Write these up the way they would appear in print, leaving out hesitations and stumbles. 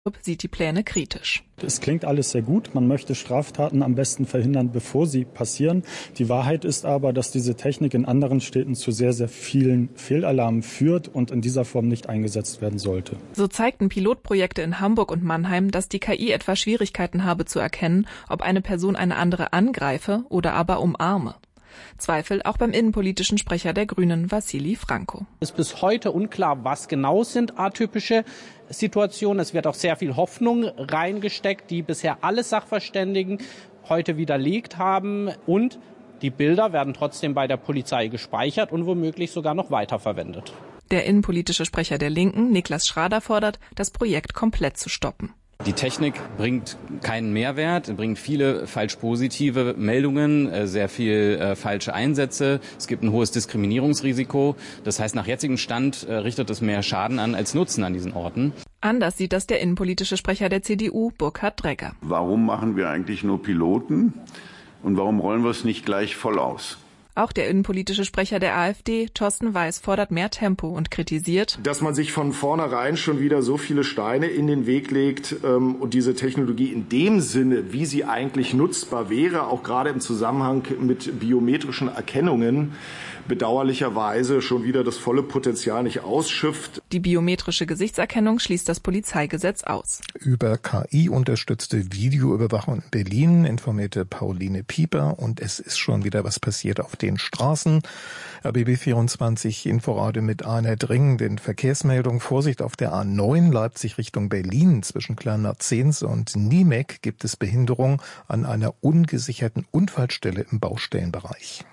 sieht die Pläne kritisch. Es klingt alles sehr gut. Man möchte Straftaten am besten verhindern, bevor sie passieren. Die Wahrheit ist aber, dass diese Technik in anderen Städten zu sehr, sehr vielen Fehlalarmen führt und in dieser Form nicht eingesetzt werden sollte. So zeigten Pilotprojekte in Hamburg und Mannheim, dass die KI etwa Schwierigkeiten habe zu erkennen, ob eine Person eine andere angreife oder aber umarme. Zweifel auch beim innenpolitischen Sprecher der Grünen, Wassili Franco. Es ist bis heute unklar, was genau sind atypische Situationen. Es wird auch sehr viel Hoffnung reingesteckt, die bisher alle Sachverständigen heute widerlegt haben. Und die Bilder werden trotzdem bei der Polizei gespeichert und womöglich sogar noch weiterverwendet. Der innenpolitische Sprecher der Linken, Niklas Schrader, fordert, das Projekt komplett zu stoppen. Die Technik bringt keinen Mehrwert, bringt viele falsch positive Meldungen, sehr viel falsche Einsätze. Es gibt ein hohes Diskriminierungsrisiko. Das heißt, nach jetzigem Stand richtet es mehr Schaden an als Nutzen an diesen Orten. Anders sieht das der innenpolitische Sprecher der CDU, Burkhard Dregger. Warum machen wir eigentlich nur Piloten und warum rollen wir es nicht gleich voll aus? Auch der innenpolitische Sprecher der AfD, Thorsten Weiß, fordert mehr Tempo und kritisiert, dass man sich von vornherein schon wieder so viele Steine in den Weg legt und diese Technologie in dem Sinne, wie sie eigentlich nutzbar wäre, auch gerade im Zusammenhang mit biometrischen Erkennungen, bedauerlicherweise schon wieder das volle Potenzial nicht ausschöpft. Die biometrische Gesichtserkennung schließt das Polizeigesetz aus. Über KI-unterstützte Videoüberwachung in Berlin informierte Pauline Pieper und es ist schon wieder was passiert auf den Straßen. RBB24 Inforadio mit einer dringenden Verkehrsmeldung. Vorsicht auf der A9 Leipzig Richtung Berlin. Zwischen Kleinmachzens und Niemek gibt es Behinderung an einer ungesicherten Unfallstelle im Baustellenbereich.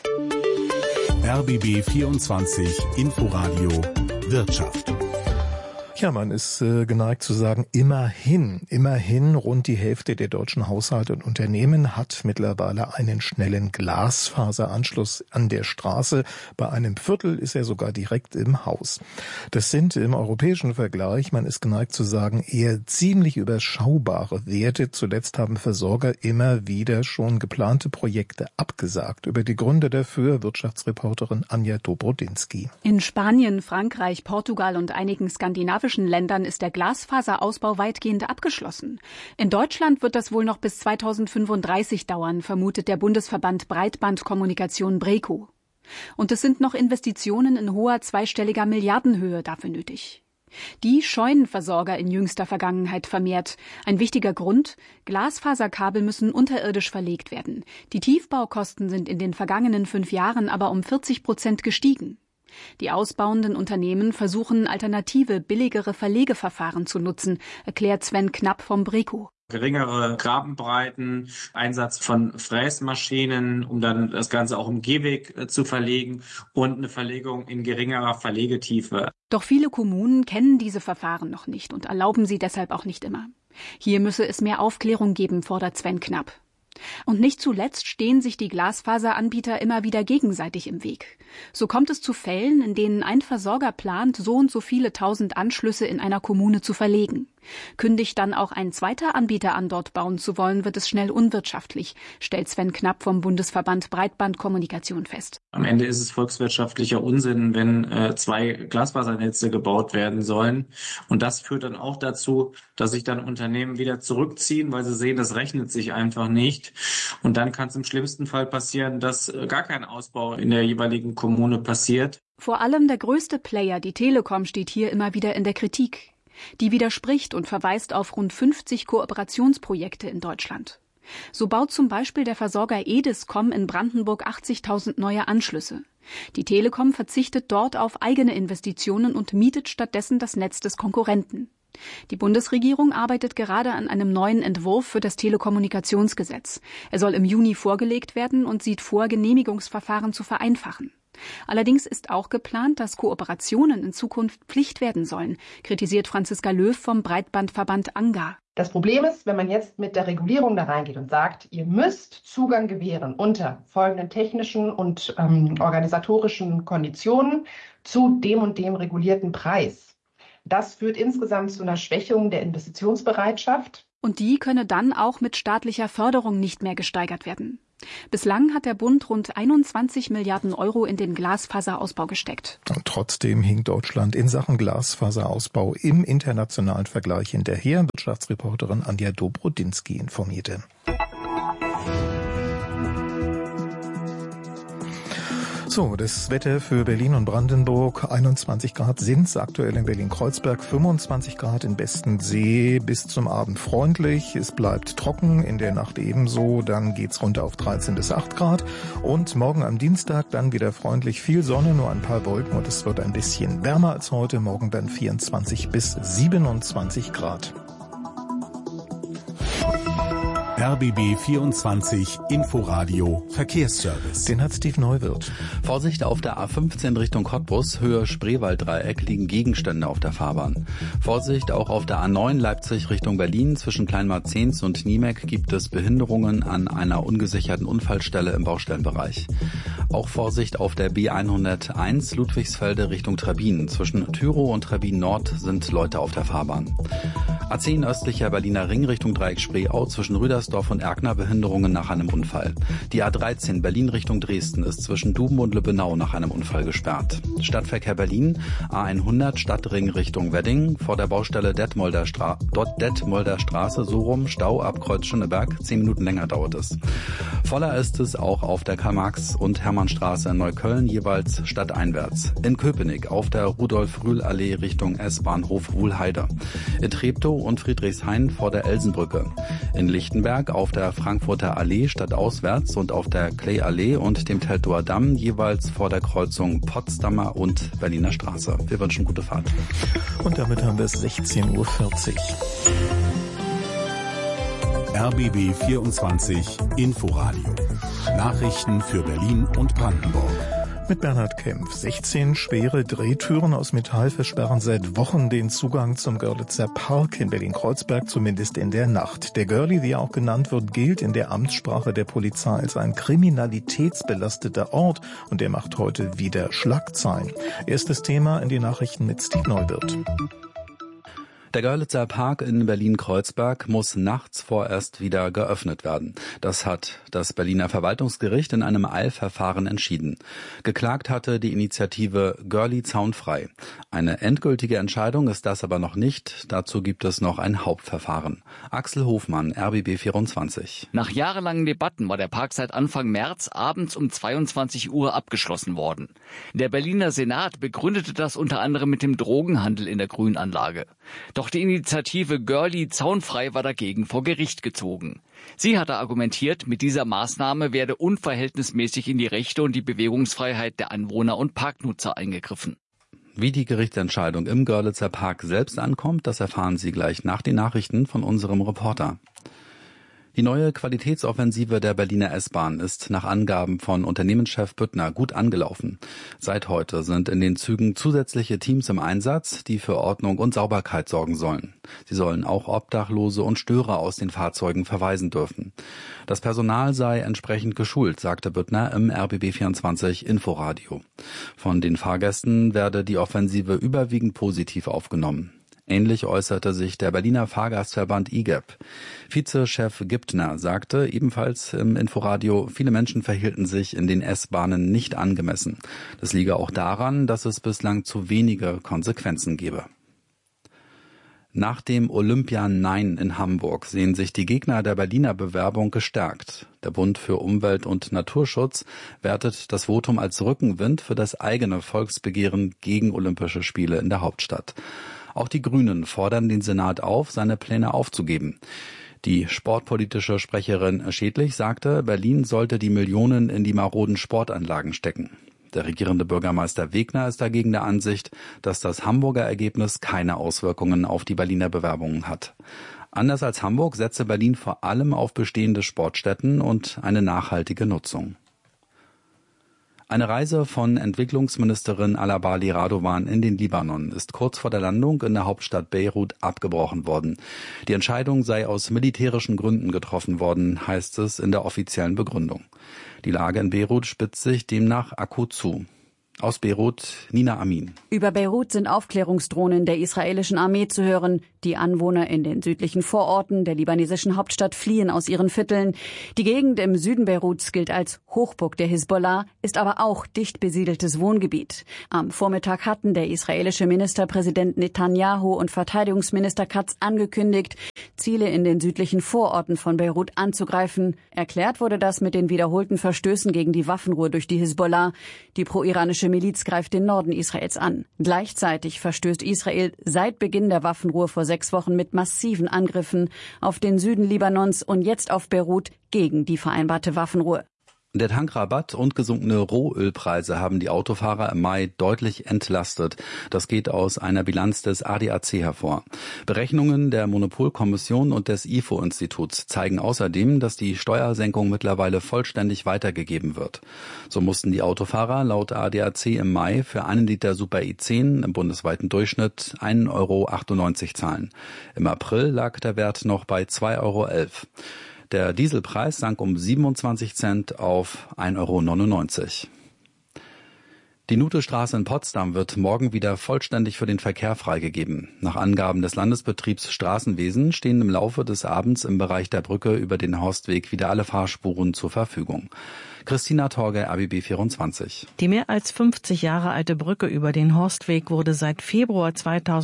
RBB 24 Inforadio Wirtschaft. Ja, man ist geneigt zu sagen, immerhin rund die Hälfte der deutschen Haushalte und Unternehmen hat mittlerweile einen schnellen Glasfaseranschluss an der Straße. Bei einem Viertel ist er sogar direkt im Haus. Das sind im europäischen Vergleich, man ist geneigt zu sagen, eher ziemlich überschaubare Werte. Zuletzt haben Versorger immer wieder schon geplante Projekte abgesagt. Über die Gründe dafür Wirtschaftsreporterin Anja Dobrodinsky. In Spanien, Frankreich, Portugal und einigen skandinavischen Ländern ist der Glasfaserausbau weitgehend abgeschlossen. In Deutschland wird das wohl noch bis 2035 dauern, vermutet der Bundesverband Breitbandkommunikation BREKO. Und es sind noch Investitionen in hoher zweistelliger Milliardenhöhe dafür nötig. Die scheuen Versorger in jüngster Vergangenheit vermehrt. Ein wichtiger Grund: Glasfaserkabel müssen unterirdisch verlegt werden. Die Tiefbaukosten sind in den vergangenen 5 Jahren aber um 40% gestiegen. Die ausbauenden Unternehmen versuchen, alternative, billigere Verlegeverfahren zu nutzen, erklärt Sven Knapp vom BREKO. Geringere Grabenbreiten, Einsatz von Fräsmaschinen, um dann das Ganze auch im Gehweg zu verlegen und eine Verlegung in geringerer Verlegetiefe. Doch viele Kommunen kennen diese Verfahren noch nicht und erlauben sie deshalb auch nicht immer. Hier müsse es mehr Aufklärung geben, fordert Sven Knapp. Und nicht zuletzt stehen sich die Glasfaseranbieter immer wieder gegenseitig im Weg. So kommt es zu Fällen, in denen ein Versorger plant, so und so viele 1000 Anschlüsse in einer Kommune zu verlegen. Kündigt dann auch ein zweiter Anbieter an, dort bauen zu wollen, wird es schnell unwirtschaftlich, stellt Sven Knapp vom Bundesverband Breitbandkommunikation fest. Am Ende ist es volkswirtschaftlicher Unsinn, wenn 2 Glasfasernetze gebaut werden sollen. Und das führt dann auch dazu, dass sich dann Unternehmen wieder zurückziehen, weil sie sehen, das rechnet sich einfach nicht. Und dann kann es im schlimmsten Fall passieren, dass gar kein Ausbau in der jeweiligen Kommune passiert. Vor allem der größte Player, die Telekom, steht hier immer wieder in der Kritik. Die widerspricht und verweist auf rund 50 Kooperationsprojekte in Deutschland. So baut zum Beispiel der Versorger Ediscom in Brandenburg 80.000 neue Anschlüsse. Die Telekom verzichtet dort auf eigene Investitionen und mietet stattdessen das Netz des Konkurrenten. Die Bundesregierung arbeitet gerade an einem neuen Entwurf für das Telekommunikationsgesetz. Er soll im Juni vorgelegt werden und sieht vor, Genehmigungsverfahren zu vereinfachen. Allerdings ist auch geplant, dass Kooperationen in Zukunft Pflicht werden sollen, kritisiert Franziska Löw vom Breitbandverband ANGA. Das Problem ist, wenn man jetzt mit der Regulierung da reingeht und sagt, ihr müsst Zugang gewähren unter folgenden technischen und organisatorischen Konditionen zu dem und dem regulierten Preis. Das führt insgesamt zu einer Schwächung der Investitionsbereitschaft. Und die könne dann auch mit staatlicher Förderung nicht mehr gesteigert werden. Bislang hat der Bund rund 21 Milliarden Euro in den Glasfaserausbau gesteckt. Und trotzdem hinkt Deutschland in Sachen Glasfaserausbau im internationalen Vergleich hinterher. Wirtschaftsreporterin Anja Dobrodinsky informierte. So, das Wetter für Berlin und Brandenburg. 21 Grad sind es aktuell in Berlin-Kreuzberg, 25 Grad in Bestensee, bis zum Abend freundlich. Es bleibt trocken, in der Nacht ebenso. Dann geht's runter auf 13 bis 8 Grad. Und morgen am Dienstag dann wieder freundlich, viel Sonne, nur ein paar Wolken und es wird ein bisschen wärmer als heute. Morgen dann 24 bis 27 Grad. RBB 24 Inforadio Verkehrsservice. Den hat Steve Neuwirth. Vorsicht auf der A15 Richtung Cottbus, Höhe Spreewalddreieck, liegen Gegenstände auf der Fahrbahn. Vorsicht auch auf der A9 Leipzig Richtung Berlin, zwischen Kleinmarzens und Niemek gibt es Behinderungen an einer ungesicherten Unfallstelle im Baustellenbereich. Auch Vorsicht auf der B101 Ludwigsfelde Richtung Trebin. Zwischen Tyrow und Trebin Nord sind Leute auf der Fahrbahn. A10 östlicher Berliner Ring Richtung Dreieck Spreeau, zwischen Rüdersdorf und Erkner Behinderungen nach einem Unfall. Die A13 Berlin Richtung Dresden ist zwischen Duben und Lübbenau nach einem Unfall gesperrt. Stadtverkehr Berlin, A100 Stadtring Richtung Wedding, vor der Baustelle Detmolder Straße, so rum, Stau ab Kreuz Schöneberg, 10 Minuten länger dauert es. Voller ist es auch auf der Karl-Marx- und Hermannstraße in Neukölln, jeweils stadteinwärts. In Köpenick auf der Rudolf-Rühl-Allee Richtung S-Bahnhof Wuhlheide. In Treptow und Friedrichshain vor der Elsenbrücke. In Lichtenberg auf der Frankfurter Allee stadtauswärts und auf der Clay-Allee und dem Teltower Damm jeweils vor der Kreuzung Potsdamer und Berliner Straße. Wir wünschen gute Fahrt. Und damit haben wir es 16:40 Uhr. RBB 24 Inforadio. Nachrichten für Berlin und Brandenburg. Mit Bernhard Kempf. 16 schwere Drehtüren aus Metall versperren seit Wochen den Zugang zum Görlitzer Park in Berlin-Kreuzberg, zumindest in der Nacht. Der Görli, wie er auch genannt wird, gilt in der Amtssprache der Polizei als ein kriminalitätsbelasteter Ort und der macht heute wieder Schlagzeilen. Erstes Thema in die Nachrichten mit Steve Neuwirth. Der Görlitzer Park in Berlin-Kreuzberg muss nachts vorerst wieder geöffnet werden. Das hat das Berliner Verwaltungsgericht in einem Eilverfahren entschieden. Geklagt hatte die Initiative Görli zaunfrei. Eine endgültige Entscheidung ist das aber noch nicht. Dazu gibt es noch ein Hauptverfahren. Axel Hofmann, RBB 24. Nach jahrelangen Debatten war der Park seit Anfang März abends um 22 Uhr abgeschlossen worden. Der Berliner Senat begründete das unter anderem mit dem Drogenhandel in der Grünanlage. Doch die Initiative Görli zaunfrei war dagegen vor Gericht gezogen. Sie hatte argumentiert, mit dieser Maßnahme werde unverhältnismäßig in die Rechte und die Bewegungsfreiheit der Anwohner und Parknutzer eingegriffen. Wie die Gerichtsentscheidung im Görlitzer Park selbst ankommt, das erfahren Sie gleich nach den Nachrichten von unserem Reporter. Die neue Qualitätsoffensive der Berliner S-Bahn ist nach Angaben von Unternehmenschef Büttner gut angelaufen. Seit heute sind in den Zügen zusätzliche Teams im Einsatz, die für Ordnung und Sauberkeit sorgen sollen. Sie sollen auch Obdachlose und Störer aus den Fahrzeugen verweisen dürfen. Das Personal sei entsprechend geschult, sagte Büttner im RBB 24 Inforadio. Von den Fahrgästen werde die Offensive überwiegend positiv aufgenommen. Ähnlich äußerte sich der Berliner Fahrgastverband IGEP. Vizechef Giptner sagte ebenfalls im Inforadio, viele Menschen verhielten sich in den S-Bahnen nicht angemessen. Das liege auch daran, dass es bislang zu wenige Konsequenzen gebe. Nach dem Olympia-Nein in Hamburg sehen sich die Gegner der Berliner Bewerbung gestärkt. Der Bund für Umwelt und Naturschutz wertet das Votum als Rückenwind für das eigene Volksbegehren gegen Olympische Spiele in der Hauptstadt. Auch die Grünen fordern den Senat auf, seine Pläne aufzugeben. Die sportpolitische Sprecherin Schädlich sagte, Berlin sollte die Millionen in die maroden Sportanlagen stecken. Der regierende Bürgermeister Wegner ist dagegen der Ansicht, dass das Hamburger Ergebnis keine Auswirkungen auf die Berliner Bewerbungen hat. Anders als Hamburg setze Berlin vor allem auf bestehende Sportstätten und eine nachhaltige Nutzung. Eine Reise von Entwicklungsministerin Alabali Radovan in den Libanon ist kurz vor der Landung in der Hauptstadt Beirut abgebrochen worden. Die Entscheidung sei aus militärischen Gründen getroffen worden, heißt es in der offiziellen Begründung. Die Lage in Beirut spitzt sich demnach akut zu. Aus Beirut, Nina Amin. Über Beirut sind Aufklärungsdrohnen der israelischen Armee zu hören. Die Anwohner in den südlichen Vororten der libanesischen Hauptstadt fliehen aus ihren Vierteln. Die Gegend im Süden Beiruts gilt als Hochburg der Hisbollah, ist aber auch dicht besiedeltes Wohngebiet. Am Vormittag hatten der israelische Ministerpräsident Netanyahu und Verteidigungsminister Katz angekündigt, Ziele in den südlichen Vororten von Beirut anzugreifen. Erklärt wurde das mit den wiederholten Verstößen gegen die Waffenruhe durch die Hisbollah. Die pro-iranische Miliz greift den Norden Israels an. Gleichzeitig verstößt Israel seit Beginn der Waffenruhe vor 6 Wochen mit massiven Angriffen auf den Süden Libanons und jetzt auf Beirut gegen die vereinbarte Waffenruhe. Der Tankrabatt und gesunkene Rohölpreise haben die Autofahrer im Mai deutlich entlastet. Das geht aus einer Bilanz des ADAC hervor. Berechnungen der Monopolkommission und des IFO-Instituts zeigen außerdem, dass die Steuersenkung mittlerweile vollständig weitergegeben wird. So mussten die Autofahrer laut ADAC im Mai für 1 Liter Super E10 im bundesweiten Durchschnitt 1,98 € zahlen. Im April lag der Wert noch bei 2,11 €. Der Dieselpreis sank um 27 Cent auf 1,99 €. Die Nutestraße in Potsdam wird morgen wieder vollständig für den Verkehr freigegeben. Nach Angaben des Landesbetriebs Straßenwesen stehen im Laufe des Abends im Bereich der Brücke über den Horstweg wieder alle Fahrspuren zur Verfügung. Christina Torge, RBB 24. Die mehr als 50 Jahre alte Brücke über den Horstweg wurde seit Februar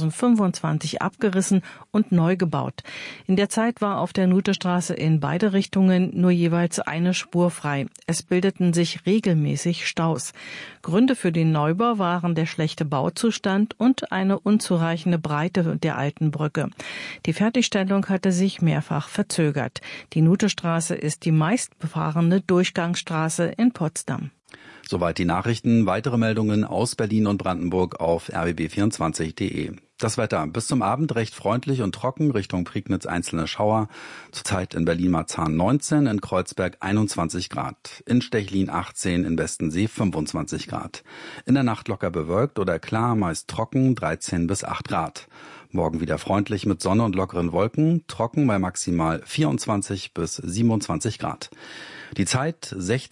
2025 abgerissen und neu gebaut. In der Zeit war auf der Nutestraße in beide Richtungen nur jeweils eine Spur frei. Es bildeten sich regelmäßig Staus. Gründe für den Neubau waren der schlechte Bauzustand und eine unzureichende Breite der alten Brücke. Die Fertigstellung hatte sich mehrfach verzögert. Die Nutestraße ist die meistbefahrene Durchgangsstraße in Potsdam. Soweit die Nachrichten. Weitere Meldungen aus Berlin und Brandenburg auf rbb24.de. Das Wetter bis zum Abend recht freundlich und trocken, Richtung Prignitz einzelne Schauer. Zurzeit in Berlin-Marzahn 19, in Kreuzberg 21 Grad, in Stechlin 18, in Westensee 25 Grad. In der Nacht locker bewölkt oder klar, meist trocken 13 bis 8 Grad. Morgen wieder freundlich mit Sonne und lockeren Wolken, trocken bei maximal 24 bis 27 Grad. Die Zeit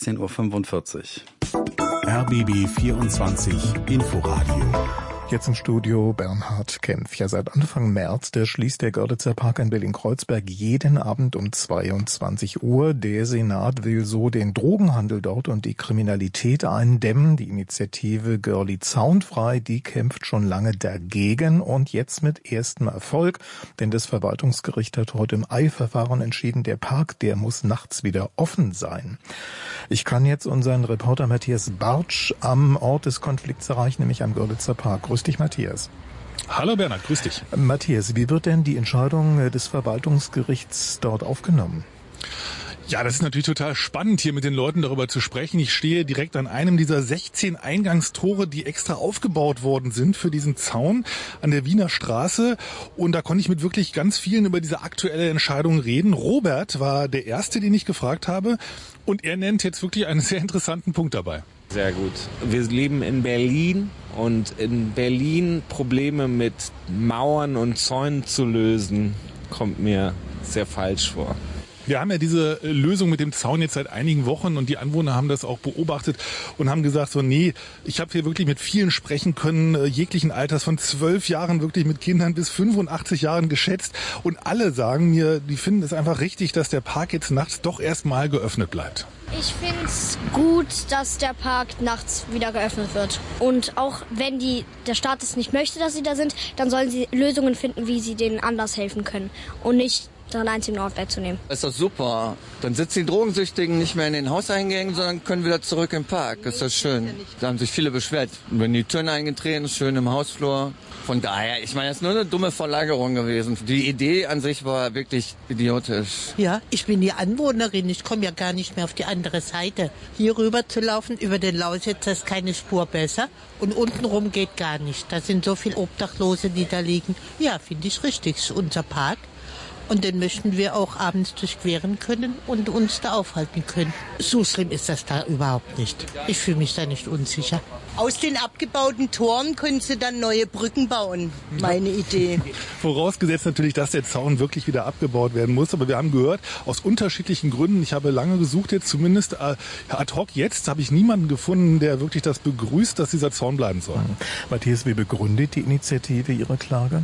16:45 Uhr. RBB 24 Inforadio. Jetzt im Studio Bernhard Kempf. Ja, seit Anfang März, schließt der Görlitzer Park in Berlin-Kreuzberg jeden Abend um 22 Uhr. Der Senat will so den Drogenhandel dort und die Kriminalität eindämmen. Die Initiative Görli Zaunfrei, die kämpft schon lange dagegen und jetzt mit erstem Erfolg. Denn das Verwaltungsgericht hat heute im Eilverfahren entschieden, der Park, der muss nachts wieder offen sein. Ich kann jetzt unseren Reporter Matthias Bartsch am Ort des Konflikts erreichen, nämlich am Görlitzer Park. Grüß dich, Matthias. Hallo Bernhard, grüß dich. Matthias, wie wird denn die Entscheidung des Verwaltungsgerichts dort aufgenommen? Ja, das ist natürlich total spannend, hier mit den Leuten darüber zu sprechen. Ich stehe direkt an einem dieser 16 Eingangstore, die extra aufgebaut worden sind für diesen Zaun an der Wiener Straße. Und da konnte ich mit wirklich ganz vielen über diese aktuelle Entscheidung reden. Robert war der Erste, den ich gefragt habe. Und er nennt jetzt wirklich einen sehr interessanten Punkt dabei. Sehr gut. Wir leben in Berlin und in Berlin Probleme mit Mauern und Zäunen zu lösen, kommt mir sehr falsch vor. Wir haben ja diese Lösung mit dem Zaun jetzt seit einigen Wochen und die Anwohner haben das auch beobachtet und haben gesagt, so nee, ich habe hier wirklich mit vielen sprechen können, jeglichen Alters, von 12 Jahren wirklich mit Kindern bis 85 Jahren geschätzt. Und alle sagen mir, die finden es einfach richtig, dass der Park jetzt nachts doch erstmal geöffnet bleibt. Ich finde es gut, dass der Park nachts wieder geöffnet wird. Und auch wenn der Staat es nicht möchte, dass sie da sind, dann sollen sie Lösungen finden, wie sie denen anders helfen können. Und nicht einen einzigen Ort wegzunehmen. Das ist doch super. Dann sitzen die Drogensüchtigen nicht mehr in den Hauseingängen, sondern können wieder zurück im Park. Das ist doch schön. Da haben sich viele beschwert. Wenn die Türen eingetreten, schön im Hausflur. Von daher, ich meine, das ist nur eine dumme Verlagerung gewesen. Die Idee an sich war wirklich idiotisch. Ja, ich bin die Anwohnerin. Ich komme ja gar nicht mehr auf die andere Seite. Hier rüber zu laufen, über den Lausitz, ist keine Spur besser. Und untenrum geht gar nicht. Da sind so viele Obdachlose, die da liegen. Ja, finde ich richtig. Das ist unser Park. Und den möchten wir auch abends durchqueren können und uns da aufhalten können. So schlimm ist das da überhaupt nicht. Ich fühle mich da nicht unsicher. Aus den abgebauten Toren können sie dann neue Brücken bauen, meine Idee. Vorausgesetzt natürlich, dass der Zaun wirklich wieder abgebaut werden muss. Aber wir haben gehört, aus unterschiedlichen Gründen, ich habe lange gesucht jetzt, zumindest ad hoc jetzt, habe ich niemanden gefunden, der wirklich das begrüßt, dass dieser Zaun bleiben soll. Matthias, wie begründet die Initiative ihre Klage?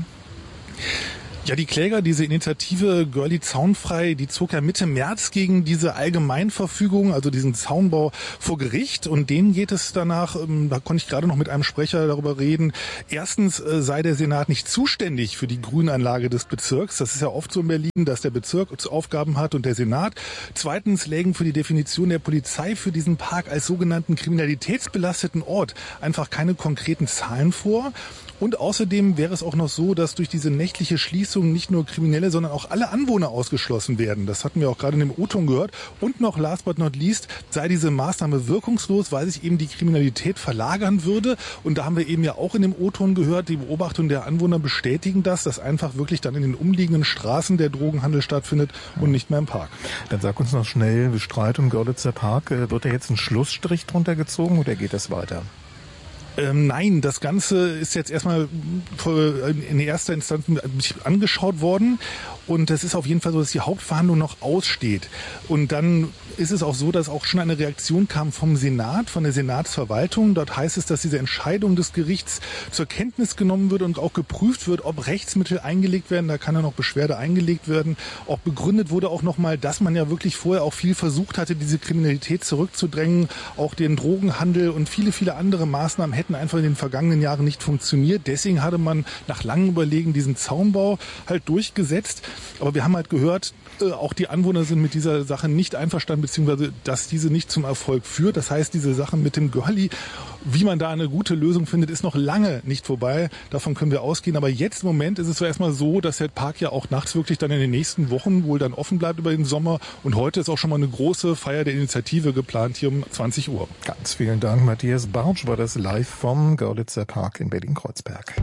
Ja, die Kläger, diese Initiative Görli Zaunfrei, die zog ja Mitte März gegen diese Allgemeinverfügung, also diesen Zaunbau, vor Gericht. Und denen geht es danach, da konnte ich gerade noch mit einem Sprecher darüber reden, erstens sei der Senat nicht zuständig für die Grünanlage des Bezirks. Das ist ja oft so in Berlin, dass der Bezirk Aufgaben hat und der Senat. Zweitens lägen für die Definition der Polizei für diesen Park als sogenannten kriminalitätsbelasteten Ort einfach keine konkreten Zahlen vor. Und außerdem wäre es auch noch so, dass durch diese nächtliche Schließung nicht nur Kriminelle, sondern auch alle Anwohner ausgeschlossen werden. Das hatten wir auch gerade in dem O-Ton gehört. Und noch last but not least sei diese Maßnahme wirkungslos, weil sich eben die Kriminalität verlagern würde. Und da haben wir eben ja auch in dem O-Ton gehört, die Beobachtung der Anwohner bestätigen das, dass einfach wirklich dann in den umliegenden Straßen der Drogenhandel stattfindet und nicht mehr im Park. Dann sag uns noch schnell, Streit um Görlitzer Park, wird da jetzt ein Schlussstrich drunter gezogen oder geht das weiter? Nein, das Ganze ist jetzt erstmal in erster Instanz angeschaut worden und es ist auf jeden Fall so, dass die Hauptverhandlung noch aussteht. Und dann ist es auch so, dass auch schon eine Reaktion kam vom Senat, von der Senatsverwaltung. Dort heißt es, dass diese Entscheidung des Gerichts zur Kenntnis genommen wird und auch geprüft wird, ob Rechtsmittel eingelegt werden. Da kann ja noch Beschwerde eingelegt werden. Auch begründet wurde auch nochmal, dass man ja wirklich vorher auch viel versucht hatte, diese Kriminalität zurückzudrängen. Auch den Drogenhandel und viele, viele andere Maßnahmen hätten einfach in den vergangenen Jahren nicht funktioniert. Deswegen hatte man nach langem Überlegen diesen Zaunbau halt durchgesetzt. Aber wir haben halt gehört, auch die Anwohner sind mit dieser Sache nicht einverstanden, beziehungsweise dass diese nicht zum Erfolg führt. Das heißt, diese Sache mit dem Görli, wie man da eine gute Lösung findet, ist noch lange nicht vorbei. Davon können wir ausgehen. Aber jetzt im Moment ist es so erstmal so, dass der Park ja auch nachts wirklich dann in den nächsten Wochen wohl dann offen bleibt über den Sommer. Und heute ist auch schon mal eine große Feier der Initiative geplant hier um 20 Uhr. Ganz vielen Dank, Matthias Bartsch, war das live vom Görlitzer Park in Berlin-Kreuzberg.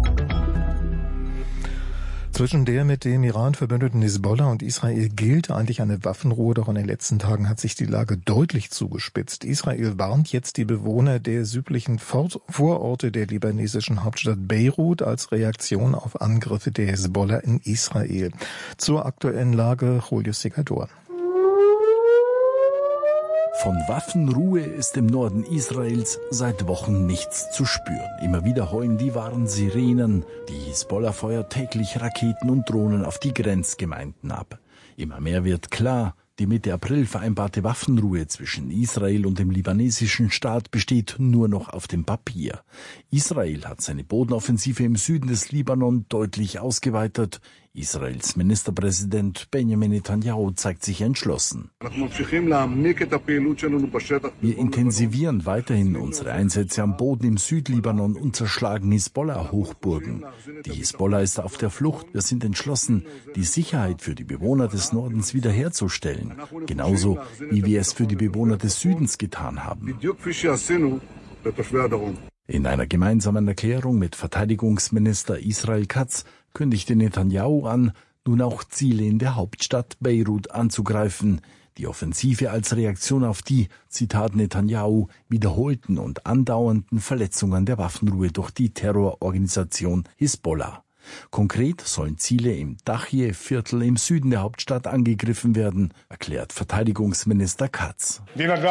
Zwischen der mit dem Iran verbündeten Hisbollah und Israel gilt eigentlich eine Waffenruhe, doch in den letzten Tagen hat sich die Lage deutlich zugespitzt. Israel warnt jetzt die Bewohner der südlichen Vororte der libanesischen Hauptstadt Beirut als Reaktion auf Angriffe der Hisbollah in Israel. Zur aktuellen Lage Julius Segador. Von Waffenruhe ist im Norden Israels seit Wochen nichts zu spüren. Immer wieder heulen die Warnsirenen. Die Hisbollah feuert täglich Raketen und Drohnen auf die Grenzgemeinden ab. Immer mehr wird klar, die Mitte April vereinbarte Waffenruhe zwischen Israel und dem libanesischen Staat besteht nur noch auf dem Papier. Israel hat seine Bodenoffensive im Süden des Libanon deutlich ausgeweitet. Israels Ministerpräsident Benjamin Netanyahu zeigt sich entschlossen. Wir intensivieren weiterhin unsere Einsätze am Boden im Südlibanon und zerschlagen Hisbollah-Hochburgen. Die Hisbollah ist auf der Flucht. Wir sind entschlossen, die Sicherheit für die Bewohner des Nordens wiederherzustellen. Genauso wie wir es für die Bewohner des Südens getan haben. In einer gemeinsamen Erklärung mit Verteidigungsminister Israel Katz kündigte Netanyahu an, nun auch Ziele in der Hauptstadt Beirut anzugreifen. Die Offensive als Reaktion auf die, Zitat Netanyahu, wiederholten und andauernden Verletzungen der Waffenruhe durch die Terrororganisation Hisbollah. Konkret sollen Ziele im Dachje-Viertel im Süden der Hauptstadt angegriffen werden, erklärt Verteidigungsminister Katz.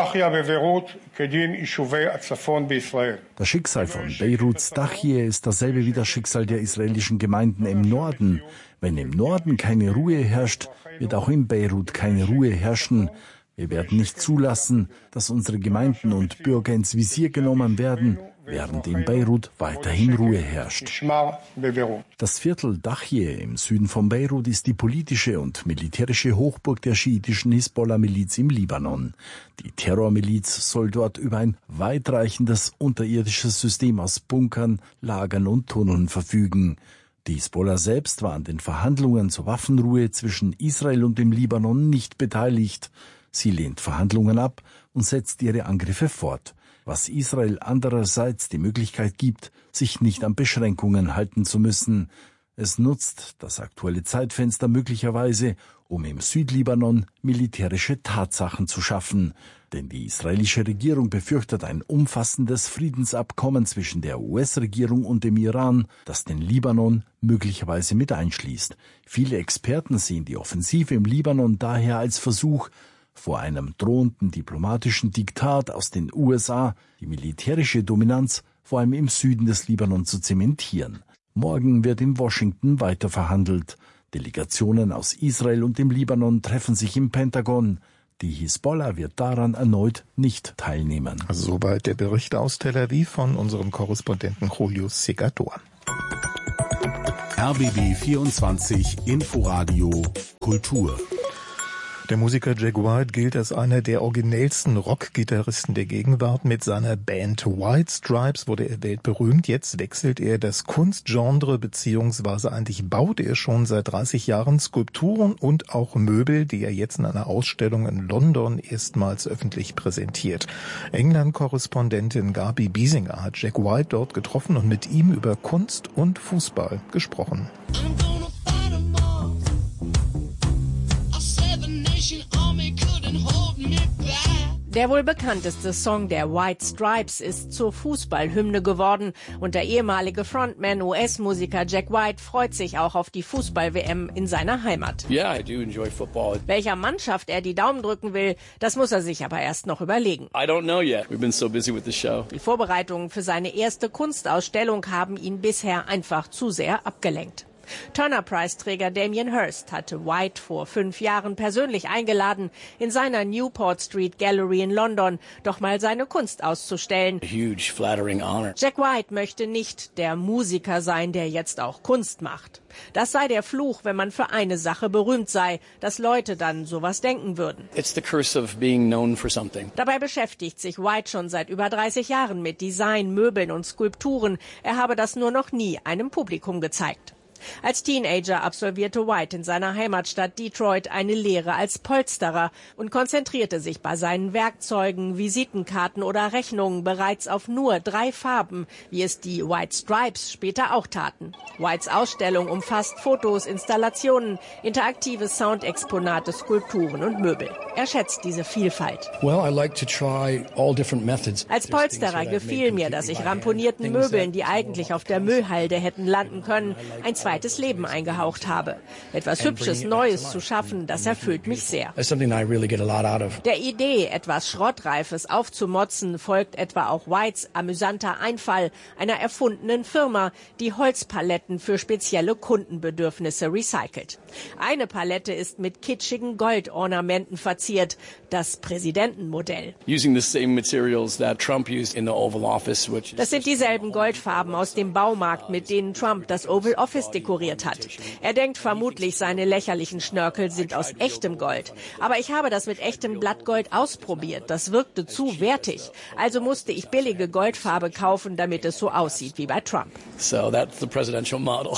Das Schicksal von Beiruts Dachje ist dasselbe wie das Schicksal der israelischen Gemeinden im Norden. Wenn im Norden keine Ruhe herrscht, wird auch in Beirut keine Ruhe herrschen. Wir werden nicht zulassen, dass unsere Gemeinden und Bürger ins Visier genommen werden, während in Beirut weiterhin Ruhe herrscht. Das Viertel Dachje im Süden von Beirut ist die politische und militärische Hochburg der schiitischen Hisbollah-Miliz im Libanon. Die Terrormiliz soll dort über ein weitreichendes unterirdisches System aus Bunkern, Lagern und Tunneln verfügen. Die Hisbollah selbst war an den Verhandlungen zur Waffenruhe zwischen Israel und dem Libanon nicht beteiligt. Sie lehnt Verhandlungen ab und setzt ihre Angriffe fort, was Israel andererseits die Möglichkeit gibt, sich nicht an Beschränkungen halten zu müssen. Es nutzt das aktuelle Zeitfenster möglicherweise, um im Südlibanon militärische Tatsachen zu schaffen. Denn die israelische Regierung befürchtet ein umfassendes Friedensabkommen zwischen der US-Regierung und dem Iran, das den Libanon möglicherweise mit einschließt. Viele Experten sehen die Offensive im Libanon daher als Versuch, vor einem drohenden diplomatischen Diktat aus den USA die militärische Dominanz vor allem im Süden des Libanon zu zementieren. Morgen wird in Washington weiter verhandelt. Delegationen aus Israel und dem Libanon treffen sich im Pentagon. Die Hisbollah wird daran erneut nicht teilnehmen. Soweit der Bericht aus Tel Aviv von unserem Korrespondenten Julius Segador. RBB 24 Inforadio Kultur. Der Musiker Jack White gilt als einer der originellsten Rockgitarristen der Gegenwart. Mit seiner Band White Stripes wurde er weltberühmt. Jetzt wechselt er das Kunstgenre, beziehungsweise eigentlich baut er schon seit 30 Jahren Skulpturen und auch Möbel, die er jetzt in einer Ausstellung in London erstmals öffentlich präsentiert. England-Korrespondentin Gabi Biesinger hat Jack White dort getroffen und mit ihm über Kunst und Fußball gesprochen. Der wohl bekannteste Song der White Stripes ist zur Fußballhymne geworden und der ehemalige Frontman US-Musiker Jack White freut sich auch auf die Fußball-WM in seiner Heimat. Yeah, I do enjoy football. Welcher Mannschaft er die Daumen drücken will, das muss er sich aber erst noch überlegen. I don't know yet. We've been so busy with the show. Die Vorbereitungen für seine erste Kunstausstellung haben ihn bisher einfach zu sehr abgelenkt. Turner-Preisträger Damien Hirst hatte White vor 5 Jahren persönlich eingeladen, in seiner Newport Street Gallery in London doch mal seine Kunst auszustellen. A huge, flattering honor. Jack White möchte nicht der Musiker sein, der jetzt auch Kunst macht. Das sei der Fluch, wenn man für eine Sache berühmt sei, dass Leute dann sowas denken würden. It's the curse of being known for something. Dabei beschäftigt sich White schon seit über 30 Jahren mit Design, Möbeln und Skulpturen. Er habe das nur noch nie einem Publikum gezeigt. Als Teenager absolvierte White in seiner Heimatstadt Detroit eine Lehre als Polsterer und konzentrierte sich bei seinen Werkzeugen, Visitenkarten oder Rechnungen bereits auf nur 3 Farben, wie es die White Stripes später auch taten. Whites Ausstellung umfasst Fotos, Installationen, interaktive Soundexponate, Skulpturen und Möbel. Er schätzt diese Vielfalt. Als Polsterer gefiel mir, dass ich ramponierten Möbeln, die eigentlich auf der Müllhalde hätten landen können, ein zweites Leben eingehaucht habe. Etwas Hübsches, Neues zu schaffen, das erfüllt mich sehr. Der Idee, etwas Schrottreifes aufzumotzen, folgt etwa auch Whites amüsanter Einfall einer erfundenen Firma, die Holzpaletten für spezielle Kundenbedürfnisse recycelt. Eine Palette ist mit kitschigen Goldornamenten verziert, das Präsidentenmodell. Das sind dieselben Goldfarben aus dem Baumarkt, mit denen Trump das Oval Office dekoriert hat. Er denkt vermutlich, seine lächerlichen Schnörkel sind aus echtem Gold. Aber ich habe das mit echtem Blattgold ausprobiert. Das wirkte zu wertig. Also musste ich billige Goldfarbe kaufen, damit es so aussieht wie bei Trump. So that's the presidential model.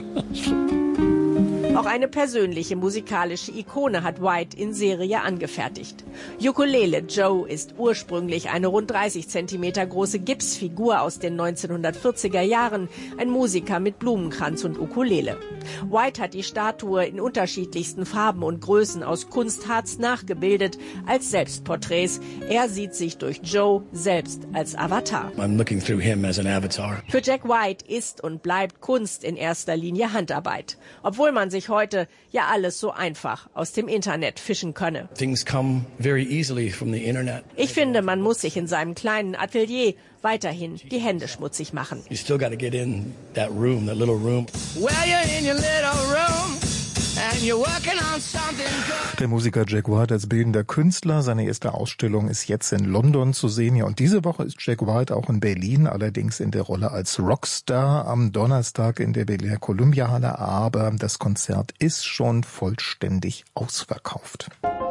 Auch eine persönliche musikalische Ikone hat White in Serie angefertigt. Ukulele Joe ist ursprünglich eine rund 30 Zentimeter große Gipsfigur aus den 1940er Jahren, ein Musiker mit Blumenkranz und Ukulele. White hat die Statue in unterschiedlichsten Farben und Größen aus Kunstharz nachgebildet als Selbstporträts. Er sieht sich durch Joe selbst als Avatar. I'm looking through him as an avatar. Für Jack White ist und bleibt Kunst in erster Linie Handarbeit, obwohl man sich heute ja alles so einfach aus dem Internet fischen könne. Things come very easily from the internet. Ich finde, man muss sich in seinem kleinen Atelier weiterhin die Hände schmutzig machen. You still got to get in that room, that little room. Well, you're in your little room. Der Musiker Jack White als bildender Künstler. Seine erste Ausstellung ist jetzt in London zu sehen. Ja, und diese Woche ist Jack White auch in Berlin, allerdings in der Rolle als Rockstar am Donnerstag in der Berliner Columbia-Halle. Aber das Konzert ist schon vollständig ausverkauft.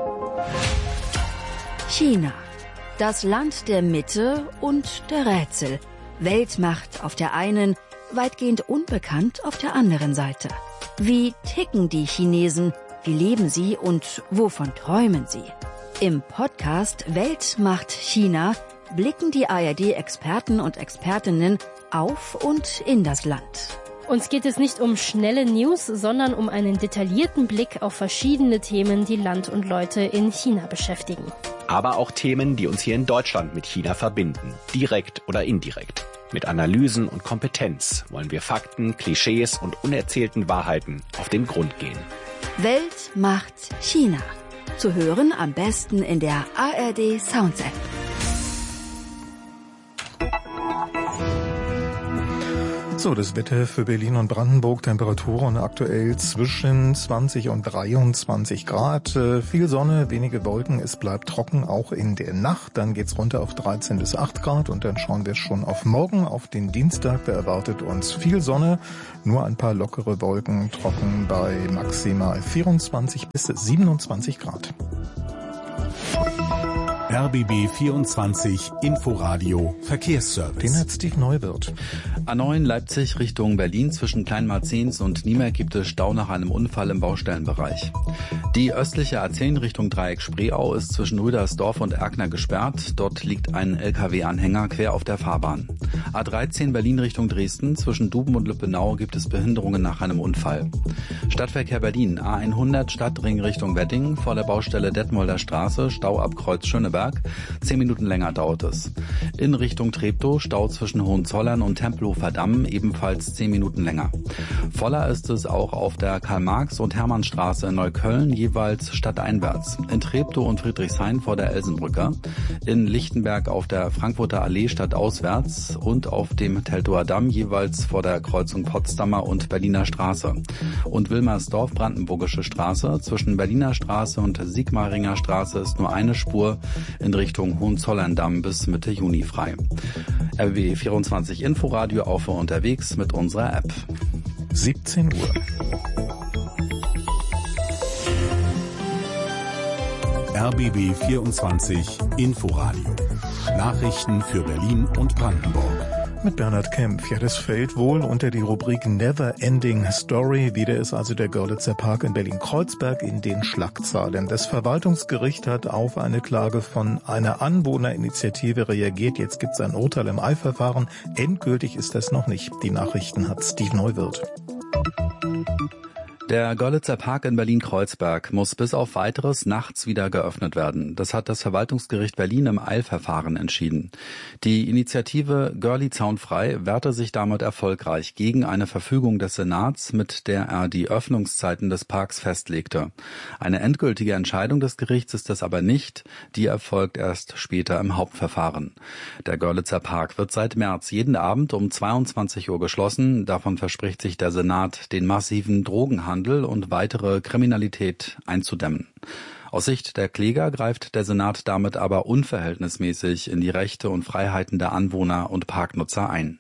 China. Das Land der Mitte und der Rätsel. Weltmacht auf der einen, weitgehend unbekannt auf der anderen Seite. Wie ticken die Chinesen? Wie leben sie und wovon träumen sie? Im Podcast Weltmacht China blicken die ARD-Experten und Expertinnen auf und in das Land. Uns geht es nicht um schnelle News, sondern um einen detaillierten Blick auf verschiedene Themen, die Land und Leute in China beschäftigen. Aber auch Themen, die uns hier in Deutschland mit China verbinden, direkt oder indirekt. Mit Analysen und Kompetenz wollen wir Fakten, Klischees und unerzählten Wahrheiten auf den Grund gehen. Welt macht China. Zu hören am besten in der ARD Sounds App. So, das Wetter für Berlin und Brandenburg, Temperaturen aktuell zwischen 20 und 23 Grad. Viel Sonne, wenige Wolken, es bleibt trocken, auch in der Nacht. Dann geht's runter auf 13 bis 8 Grad und dann schauen wir schon auf morgen, auf den Dienstag. Da erwartet uns viel Sonne, nur ein paar lockere Wolken, trocken bei maximal 24 bis 27 Grad. RBB 24 Inforadio Verkehrsservice. Den hat Steve Neuwirth. A9 Leipzig Richtung Berlin zwischen Kleinmarzens und Niemerk gibt es Stau nach einem Unfall im Baustellenbereich. Die östliche A10 Richtung Dreieck Spreeau ist zwischen Rüdersdorf und Erkner gesperrt. Dort liegt ein LKW-Anhänger quer auf der Fahrbahn. A13 Berlin Richtung Dresden zwischen Duben und Lübbenau gibt es Behinderungen nach einem Unfall. Stadtverkehr Berlin A100 Stadtring Richtung Wedding vor der Baustelle Detmolder Straße Stau ab Kreuz Schöneberg. 10 Minuten länger dauert es. In Richtung Treptow Stau zwischen Hohenzollern und Tempelhofer Damm ebenfalls 10 Minuten länger. Voller ist es auch auf der Karl-Marx- und Hermannstraße in Neukölln, jeweils stadteinwärts. In Treptow und Friedrichshain vor der Elsenbrücke. In Lichtenberg auf der Frankfurter Allee stadtauswärts und auf dem Teltower Damm jeweils vor der Kreuzung Potsdamer und Berliner Straße. Und Wilmersdorf Brandenburgische Straße zwischen Berliner Straße und Sigmaringer Straße ist nur eine Spur in Richtung Hohenzollern-Damm bis Mitte Juni frei. RBB 24 Inforadio auf und unterwegs mit unserer App. 17 Uhr. RBB 24 Inforadio. Nachrichten für Berlin und Brandenburg. Mit Bernhard Kempf. Ja, das fällt wohl unter die Rubrik Never Ending Story. Wieder ist also der Görlitzer Park in Berlin-Kreuzberg in den Schlagzeilen. Das Verwaltungsgericht hat auf eine Klage von einer Anwohnerinitiative reagiert. Jetzt gibt es ein Urteil im Eilverfahren. Endgültig ist das noch nicht. Die Nachrichten hat Steve Neuwirth. Der Görlitzer Park in Berlin-Kreuzberg muss bis auf Weiteres nachts wieder geöffnet werden. Das hat das Verwaltungsgericht Berlin im Eilverfahren entschieden. Die Initiative Görli zaunfrei wehrte sich damit erfolgreich gegen eine Verfügung des Senats, mit der er die Öffnungszeiten des Parks festlegte. Eine endgültige Entscheidung des Gerichts ist das aber nicht. Die erfolgt erst später im Hauptverfahren. Der Görlitzer Park wird seit März jeden Abend um 22 Uhr geschlossen. Davon verspricht sich der Senat, den massiven Drogenhandel und weitere Kriminalität einzudämmen. Aus Sicht der Kläger greift der Senat damit aber unverhältnismäßig in die Rechte und Freiheiten der Anwohner und Parknutzer ein.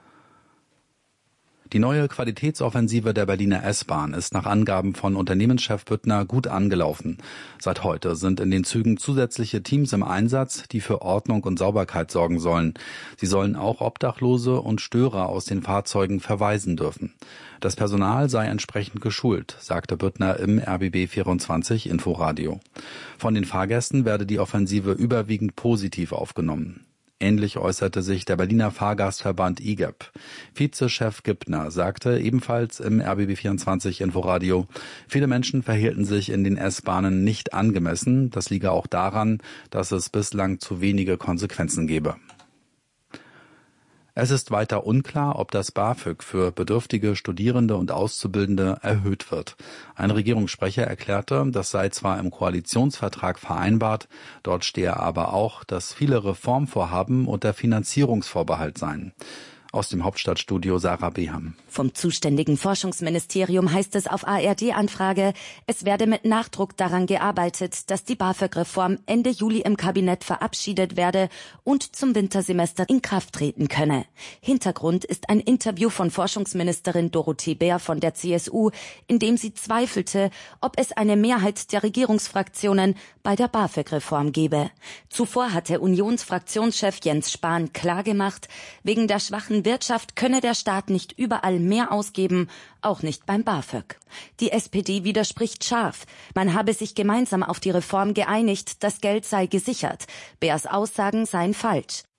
Die neue Qualitätsoffensive der Berliner S-Bahn ist nach Angaben von Unternehmenschef Büttner gut angelaufen. Seit heute sind in den Zügen zusätzliche Teams im Einsatz, die für Ordnung und Sauberkeit sorgen sollen. Sie sollen auch Obdachlose und Störer aus den Fahrzeugen verweisen dürfen. Das Personal sei entsprechend geschult, sagte Büttner im RBB 24 Inforadio. Von den Fahrgästen werde die Offensive überwiegend positiv aufgenommen. Ähnlich äußerte sich der Berliner Fahrgastverband IGEP. Vizechef Gibner sagte ebenfalls im RBB24 Inforadio, viele Menschen verhielten sich in den S-Bahnen nicht angemessen. Das liege auch daran, dass es bislang zu wenige Konsequenzen gebe. Es ist weiter unklar, ob das BAföG für bedürftige Studierende und Auszubildende erhöht wird. Ein Regierungssprecher erklärte, das sei zwar im Koalitionsvertrag vereinbart, dort stehe aber auch, dass viele Reformvorhaben unter Finanzierungsvorbehalt seien. Aus dem Hauptstadtstudio Sarah Beham. Vom zuständigen Forschungsministerium heißt es auf ARD-Anfrage, es werde mit Nachdruck daran gearbeitet, dass die BAföG-Reform Ende Juli im Kabinett verabschiedet werde und zum Wintersemester in Kraft treten könne. Hintergrund ist ein Interview von Forschungsministerin Dorothee Bär von der CSU, in dem sie zweifelte, ob es eine Mehrheit der Regierungsfraktionen bei der BAföG-Reform gebe. Zuvor hatte Unionsfraktionschef Jens Spahn klargemacht, wegen der schwachen Wirtschaft könne der Staat nicht überall mehr ausgeben, auch nicht beim BAföG. Die SPD widerspricht scharf. Man habe sich gemeinsam auf die Reform geeinigt, das Geld sei gesichert. Bärs Aussagen seien falsch.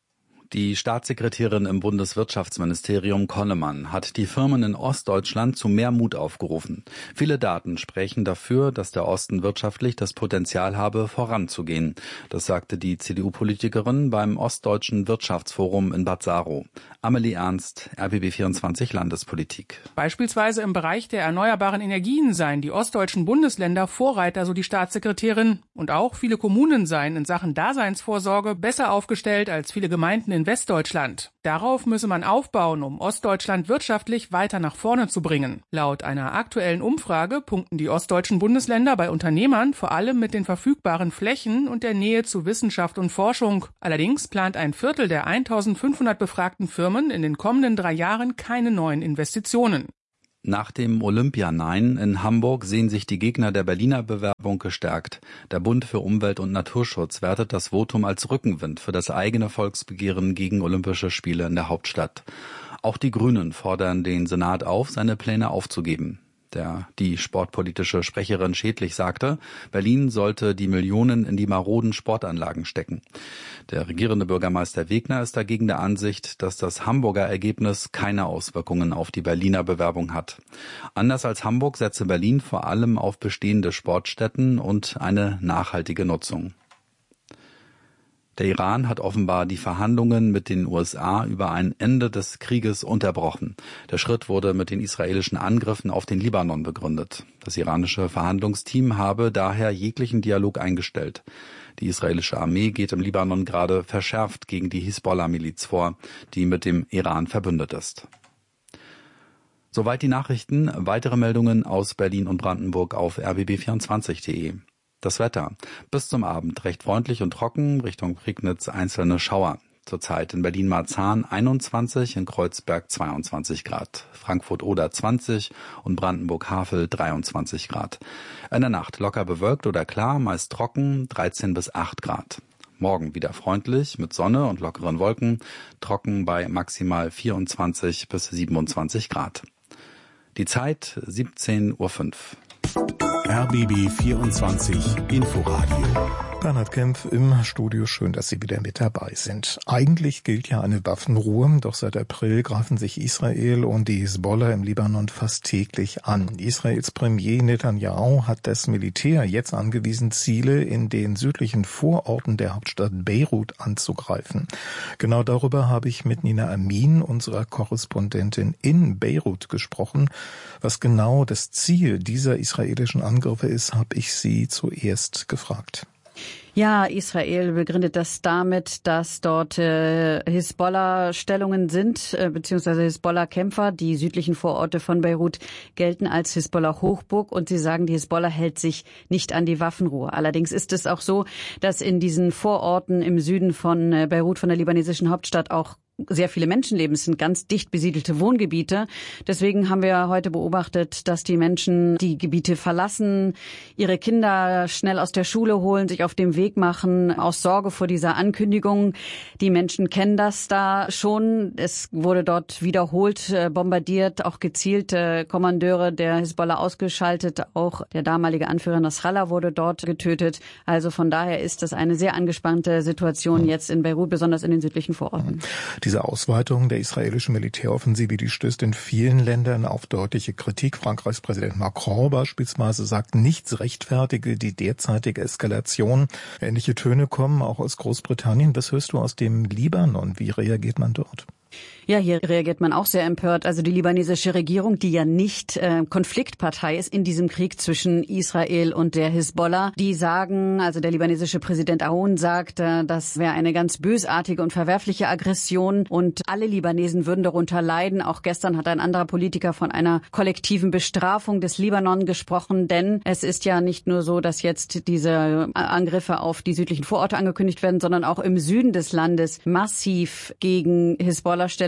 Die Staatssekretärin im Bundeswirtschaftsministerium Konnemann hat die Firmen in Ostdeutschland zu mehr Mut aufgerufen. Viele Daten sprechen dafür, dass der Osten wirtschaftlich das Potenzial habe, voranzugehen. Das sagte die CDU-Politikerin beim Ostdeutschen Wirtschaftsforum in Bad Saro. Amelie Ernst, RBB24 Landespolitik. Beispielsweise im Bereich der erneuerbaren Energien seien die ostdeutschen Bundesländer Vorreiter, so die Staatssekretärin. Und auch viele Kommunen seien in Sachen Daseinsvorsorge besser aufgestellt als viele Gemeinden in Westdeutschland. Darauf müsse man aufbauen, um Ostdeutschland wirtschaftlich weiter nach vorne zu bringen. Laut einer aktuellen Umfrage punkten die ostdeutschen Bundesländer bei Unternehmern vor allem mit den verfügbaren Flächen und der Nähe zu Wissenschaft und Forschung. Allerdings plant ein Viertel der 1500 befragten Firmen in den kommenden 3 Jahren keine neuen Investitionen. Nach dem Olympia-Nein in Hamburg sehen sich die Gegner der Berliner Bewerbung gestärkt. Der Bund für Umwelt und Naturschutz wertet das Votum als Rückenwind für das eigene Volksbegehren gegen Olympische Spiele in der Hauptstadt. Auch die Grünen fordern den Senat auf, seine Pläne aufzugeben. Die sportpolitische Sprecherin Schädlich sagte, Berlin sollte die Millionen in die maroden Sportanlagen stecken. Der regierende Bürgermeister Wegner ist dagegen der Ansicht, dass das Hamburger Ergebnis keine Auswirkungen auf die Berliner Bewerbung hat. Anders als Hamburg setze Berlin vor allem auf bestehende Sportstätten und eine nachhaltige Nutzung. Der Iran hat offenbar die Verhandlungen mit den USA über ein Ende des Krieges unterbrochen. Der Schritt wurde mit den israelischen Angriffen auf den Libanon begründet. Das iranische Verhandlungsteam habe daher jeglichen Dialog eingestellt. Die israelische Armee geht im Libanon gerade verschärft gegen die Hisbollah-Miliz vor, die mit dem Iran verbündet ist. Soweit die Nachrichten. Weitere Meldungen aus Berlin und Brandenburg auf rbb24.de. Das Wetter. Bis zum Abend recht freundlich und trocken, Richtung Prignitz einzelne Schauer. Zurzeit in Berlin-Marzahn 21, in Kreuzberg 22 Grad, Frankfurt-Oder 20 und Brandenburg-Havel 23 Grad. In der Nacht locker bewölkt oder klar, meist trocken, 13 bis 8 Grad. Morgen wieder freundlich mit Sonne und lockeren Wolken, trocken bei maximal 24 bis 27 Grad. Die Zeit 17:05 Uhr. RBB 24 Inforadio. Bernhard Kempf im Studio, schön, dass Sie wieder mit dabei sind. Eigentlich gilt ja eine Waffenruhe, doch seit April greifen sich Israel und die Hisbollah im Libanon fast täglich an. Israels Premier Netanyahu hat das Militär jetzt angewiesen, Ziele in den südlichen Vororten der Hauptstadt Beirut anzugreifen. Genau darüber habe ich mit Nina Amin, unserer Korrespondentin in Beirut, gesprochen. Was genau das Ziel dieser israelischen Angriffe ist, habe ich sie zuerst gefragt. Ja, Israel begründet das damit, dass dort Hisbollah-Stellungen sind, beziehungsweise Hisbollah-Kämpfer. Die südlichen Vororte von Beirut gelten als Hisbollah-Hochburg und sie sagen, die Hisbollah hält sich nicht an die Waffenruhe. Allerdings ist es auch so, dass in diesen Vororten im Süden von Beirut, von der libanesischen Hauptstadt, auch sehr viele Menschen leben. Es sind ganz dicht besiedelte Wohngebiete. Deswegen haben wir heute beobachtet, dass die Menschen die Gebiete verlassen, ihre Kinder schnell aus der Schule holen, sich auf dem Weg machen, aus Sorge vor dieser Ankündigung. Die Menschen kennen das da schon. Es wurde dort wiederholt bombardiert, auch gezielt Kommandeure der Hisbollah ausgeschaltet. Auch der damalige Anführer Nasrallah wurde dort getötet. Also von daher ist das eine sehr angespannte Situation jetzt in Beirut, besonders in den südlichen Vororten. Diese Ausweitung der israelischen Militäroffensive, die stößt in vielen Ländern auf deutliche Kritik. Frankreichs Präsident Macron beispielsweise sagt, nichts rechtfertige die derzeitige Eskalation. Ähnliche Töne kommen auch aus Großbritannien. Was hörst du aus dem Libanon? Wie reagiert man dort? Ja, hier reagiert man auch sehr empört. Also die libanesische Regierung, die ja nicht Konfliktpartei ist in diesem Krieg zwischen Israel und der Hisbollah, die sagen, also der libanesische Präsident Aoun sagt, das wäre eine ganz bösartige und verwerfliche Aggression und alle Libanesen würden darunter leiden. Auch gestern hat ein anderer Politiker von einer kollektiven Bestrafung des Libanon gesprochen, denn es ist ja nicht nur so, dass jetzt diese Angriffe auf die südlichen Vororte angekündigt werden, sondern auch im Süden des Landes massiv gegen Hisbollah-Stellungen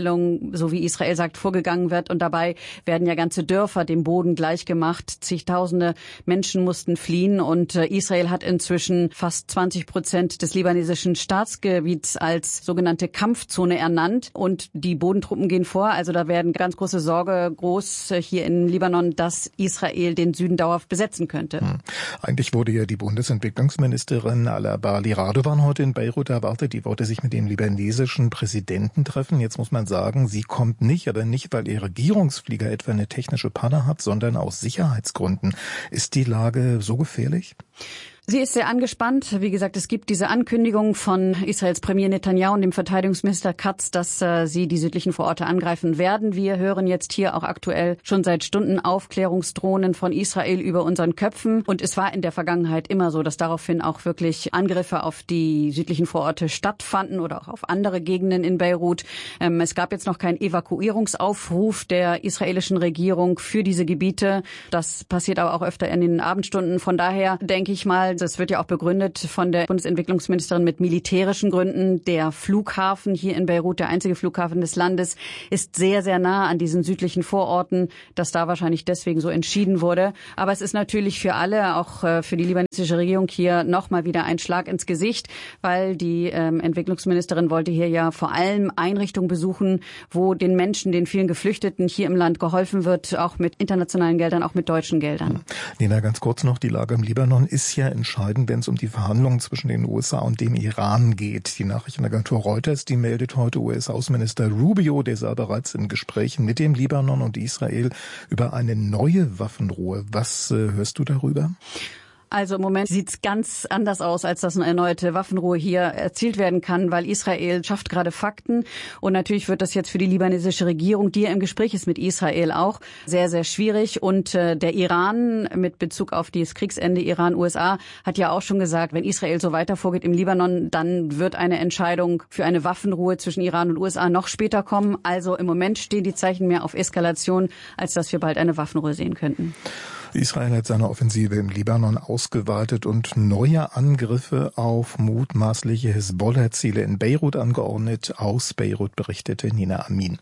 Vorstellung, so wie Israel sagt, vorgegangen wird. Und dabei werden ja ganze Dörfer dem Boden gleichgemacht. Zigtausende Menschen mussten fliehen und Israel hat inzwischen fast 20% des libanesischen Staatsgebiets als sogenannte Kampfzone ernannt. Und die Bodentruppen gehen vor. Also da werden ganz große Sorge groß hier in Libanon, dass Israel den Süden dauerhaft besetzen könnte. Eigentlich wurde ja die Bundesentwicklungsministerin Al-Abali Radovan heute in Beirut erwartet. Die wollte sich mit dem libanesischen Präsidenten treffen. Jetzt muss man sagen, sie kommt nicht, aber nicht, weil ihr Regierungsflieger etwa eine technische Panne hat, sondern aus Sicherheitsgründen. Ist die Lage so gefährlich? Sie ist sehr angespannt. Wie gesagt, es gibt diese Ankündigung von Israels Premier Netanyahu und dem Verteidigungsminister Katz, dass sie die südlichen Vororte angreifen werden. Wir hören jetzt hier auch aktuell schon seit Stunden Aufklärungsdrohnen von Israel über unseren Köpfen. Und es war in der Vergangenheit immer so, dass daraufhin auch wirklich Angriffe auf die südlichen Vororte stattfanden oder auch auf andere Gegenden in Beirut. Es gab jetzt noch keinen Evakuierungsaufruf der israelischen Regierung für diese Gebiete. Das passiert aber auch öfter in den Abendstunden. Von daher denke ich mal, das wird ja auch begründet von der Bundesentwicklungsministerin mit militärischen Gründen. Der Flughafen hier in Beirut, der einzige Flughafen des Landes, ist sehr, sehr nah an diesen südlichen Vororten, dass da wahrscheinlich deswegen so entschieden wurde. Aber es ist natürlich für alle, auch für die libanesische Regierung hier nochmal wieder ein Schlag ins Gesicht, weil die Entwicklungsministerin wollte hier ja vor allem Einrichtungen besuchen, wo den Menschen, den vielen Geflüchteten hier im Land geholfen wird, auch mit internationalen Geldern, auch mit deutschen Geldern. Nina, ganz kurz noch, die Lage im Libanon ist ja entscheidend, wenn es um die Verhandlungen zwischen den USA und dem Iran geht. Die Nachrichtenagentur Reuters, die meldet heute, US-Außenminister Rubio, der sei bereits in Gesprächen mit dem Libanon und Israel über eine neue Waffenruhe. Was hörst du darüber? Also im Moment sieht's ganz anders aus, als dass eine erneute Waffenruhe hier erzielt werden kann, weil Israel schafft gerade Fakten. Und natürlich wird das jetzt für die libanesische Regierung, die ja im Gespräch ist mit Israel, auch sehr, sehr schwierig. Und der Iran mit Bezug auf das Kriegsende Iran-USA hat ja auch schon gesagt, wenn Israel so weiter vorgeht im Libanon, dann wird eine Entscheidung für eine Waffenruhe zwischen Iran und USA noch später kommen. Also im Moment stehen die Zeichen mehr auf Eskalation, als dass wir bald eine Waffenruhe sehen könnten. Israel hat seine Offensive im Libanon ausgeweitet und neue Angriffe auf mutmaßliche Hisbollah-Ziele in Beirut angeordnet. Aus Beirut berichtete Nina Amin.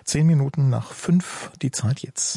5:10 die Zeit jetzt.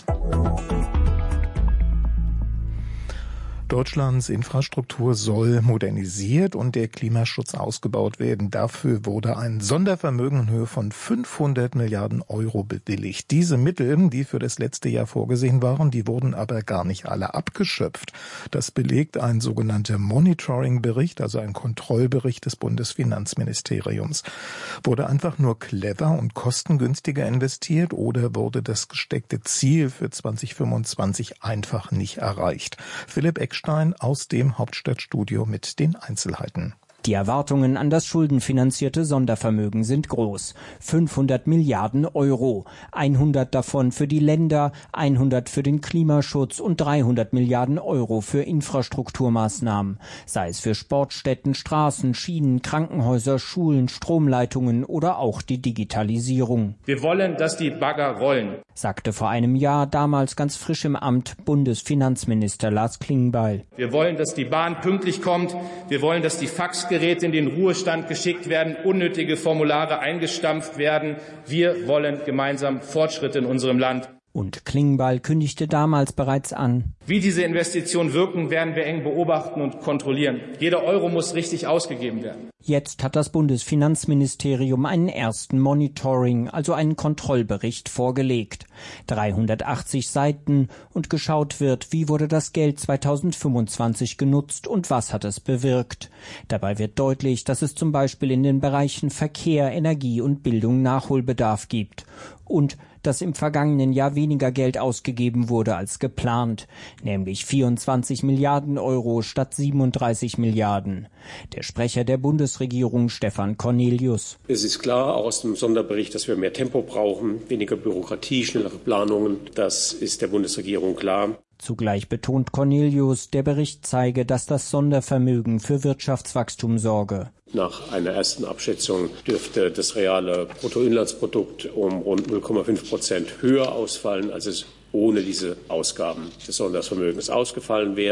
Deutschlands Infrastruktur soll modernisiert und der Klimaschutz ausgebaut werden. Dafür wurde ein Sondervermögen in Höhe von 500 Milliarden Euro bewilligt. Diese Mittel, die für das letzte Jahr vorgesehen waren, die wurden aber gar nicht alle abgeschöpft. Das belegt ein sogenannter Monitoring-Bericht, also ein Kontrollbericht des Bundesfinanzministeriums. Wurde einfach nur clever und kostengünstiger investiert oder wurde das gesteckte Ziel für 2025 einfach nicht erreicht? Philipp Eckstein aus dem Hauptstadtstudio mit den Einzelheiten. Die Erwartungen an das schuldenfinanzierte Sondervermögen sind groß. 500 Milliarden Euro. 100 davon für die Länder, 100 für den Klimaschutz und 300 Milliarden Euro für Infrastrukturmaßnahmen. Sei es für Sportstätten, Straßen, Schienen, Krankenhäuser, Schulen, Stromleitungen oder auch die Digitalisierung. Wir wollen, dass die Bagger rollen, sagte vor einem Jahr, damals ganz frisch im Amt, Bundesfinanzminister Lars Klingbeil. Wir wollen, dass die Bahn pünktlich kommt. Wir wollen, dass die Faxgeräte in den Ruhestand geschickt werden, unnötige Formulare eingestampft werden. Wir wollen gemeinsam Fortschritte in unserem Land. Und Klingbeil kündigte damals bereits an: Wie diese Investitionen wirken, werden wir eng beobachten und kontrollieren. Jeder Euro muss richtig ausgegeben werden. Jetzt hat das Bundesfinanzministerium einen ersten Monitoring, also einen Kontrollbericht vorgelegt. 380 Seiten und geschaut wird, wie wurde das Geld 2025 genutzt und was hat es bewirkt. Dabei wird deutlich, dass es zum Beispiel in den Bereichen Verkehr, Energie und Bildung Nachholbedarf gibt. Und dass im vergangenen Jahr weniger Geld ausgegeben wurde als geplant, nämlich 24 Milliarden Euro statt 37 Milliarden. Der Sprecher der Bundesregierung, Stefan Cornelius: Es ist klar, auch aus dem Sonderbericht, dass wir mehr Tempo brauchen, weniger Bürokratie, schnellere Planungen. Das ist der Bundesregierung klar. Zugleich betont Cornelius, der Bericht zeige, dass das Sondervermögen für Wirtschaftswachstum sorge. Nach einer ersten Abschätzung dürfte das reale Bruttoinlandsprodukt um rund 0,5% höher ausfallen, als es ohne diese Ausgaben des Sondervermögens ausgefallen wären.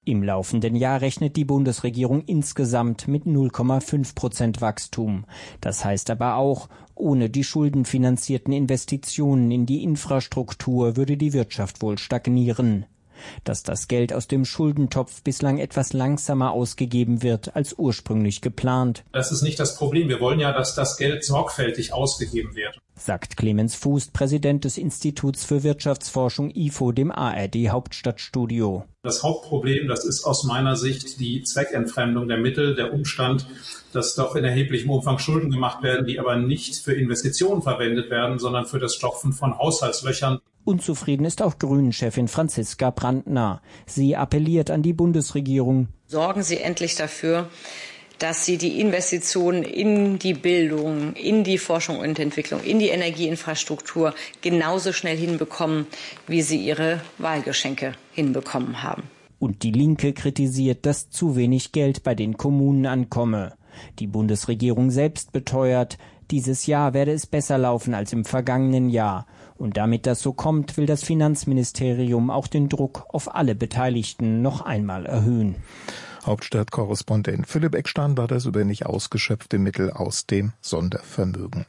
Im laufenden Jahr rechnet die Bundesregierung insgesamt mit 0,5% Wachstum. Das heißt aber auch, ohne die schuldenfinanzierten Investitionen in die Infrastruktur würde die Wirtschaft wohl stagnieren. Dass das Geld aus dem Schuldentopf bislang etwas langsamer ausgegeben wird als ursprünglich geplant. Das ist nicht das Problem. Wir wollen ja, dass das Geld sorgfältig ausgegeben wird, sagt Clemens Fuß, Präsident des Instituts für Wirtschaftsforschung IFO, dem ARD-Hauptstadtstudio. Das Hauptproblem, das ist aus meiner Sicht die Zweckentfremdung der Mittel, der Umstand, dass doch in erheblichem Umfang Schulden gemacht werden, die aber nicht für Investitionen verwendet werden, sondern für das Stopfen von Haushaltslöchern. Unzufrieden ist auch Grünen-Chefin Franziska Brandner. Sie appelliert an die Bundesregierung. Sorgen Sie endlich dafür, dass Sie die Investitionen in die Bildung, in die Forschung und Entwicklung, in die Energieinfrastruktur genauso schnell hinbekommen, wie Sie Ihre Wahlgeschenke hinbekommen haben. Und die Linke kritisiert, dass zu wenig Geld bei den Kommunen ankomme. Die Bundesregierung selbst beteuert, dieses Jahr werde es besser laufen als im vergangenen Jahr. Und damit das so kommt, will das Finanzministerium auch den Druck auf alle Beteiligten noch einmal erhöhen. Hauptstadtkorrespondent Philipp Eckstein war das über nicht ausgeschöpfte Mittel aus dem Sondervermögen.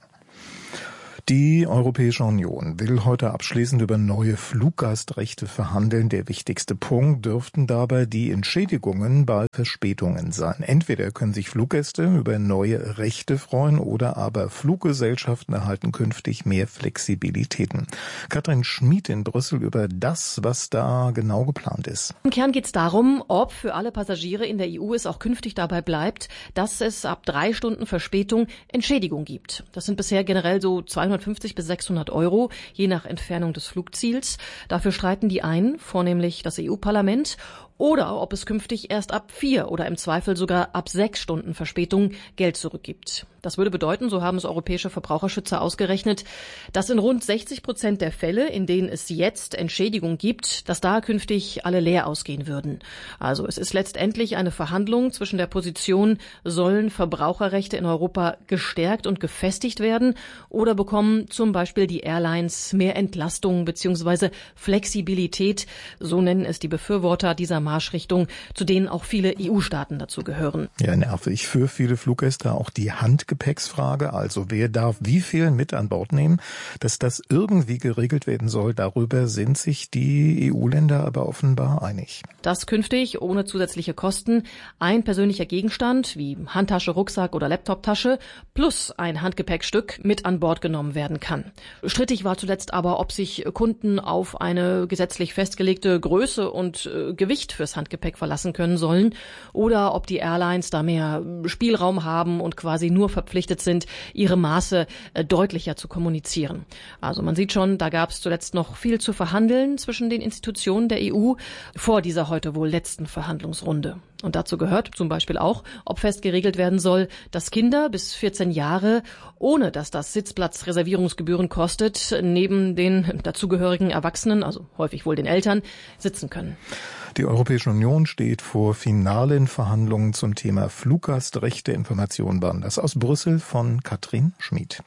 Die Europäische Union will heute abschließend über neue Fluggastrechte verhandeln. Der wichtigste Punkt dürften dabei die Entschädigungen bei Verspätungen sein. Entweder können sich Fluggäste über neue Rechte freuen oder aber Fluggesellschaften erhalten künftig mehr Flexibilitäten. Katrin Schmid in Brüssel über das, was da genau geplant ist. Im Kern geht es darum, ob für alle Passagiere in der EU es auch künftig dabei bleibt, dass es ab 3 Stunden Verspätung Entschädigung gibt. Das sind bisher generell so 250 bis 600 Euro, je nach Entfernung des Flugziels. Dafür streiten die einen, vornehmlich das EU-Parlament, oder ob es künftig erst ab 4 oder im Zweifel sogar ab 6 Stunden Verspätung Geld zurückgibt. Das würde bedeuten, so haben es europäische Verbraucherschützer ausgerechnet, dass in rund 60% der Fälle, in denen es jetzt Entschädigung gibt, dass da künftig alle leer ausgehen würden. Also es ist letztendlich eine Verhandlung zwischen der Position, sollen Verbraucherrechte in Europa gestärkt und gefestigt werden oder bekommen zum Beispiel die Airlines mehr Entlastung bzw. Flexibilität, so nennen es die Befürworter dieser Marschrichtung, zu denen auch viele EU-Staaten dazu gehören. Ja, nervig für viele Fluggäste auch die Handgepäcksfrage, also wer darf wie viel mit an Bord nehmen. Dass das irgendwie geregelt werden soll, darüber sind sich die EU-Länder aber offenbar einig. Dass künftig ohne zusätzliche Kosten ein persönlicher Gegenstand wie Handtasche, Rucksack oder Laptoptasche plus ein Handgepäckstück mit an Bord genommen werden kann. Strittig war zuletzt aber, ob sich Kunden auf eine gesetzlich festgelegte Größe und Gewicht fürs Handgepäck verlassen können sollen oder ob die Airlines da mehr Spielraum haben und quasi nur verpflichtet sind, ihre Maße deutlicher zu kommunizieren. Also man sieht schon, da gab es zuletzt noch viel zu verhandeln zwischen den Institutionen der EU vor dieser heute wohl letzten Verhandlungsrunde. Und dazu gehört zum Beispiel auch, ob fest geregelt werden soll, dass Kinder bis 14 Jahre, ohne dass das Sitzplatzreservierungsgebühren kostet, neben den dazugehörigen Erwachsenen, also häufig wohl den Eltern, sitzen können. Die Europäische Union steht vor finalen Verhandlungen zum Thema Fluggastrechte. Informationen waren das aus Brüssel von Katrin Schmid.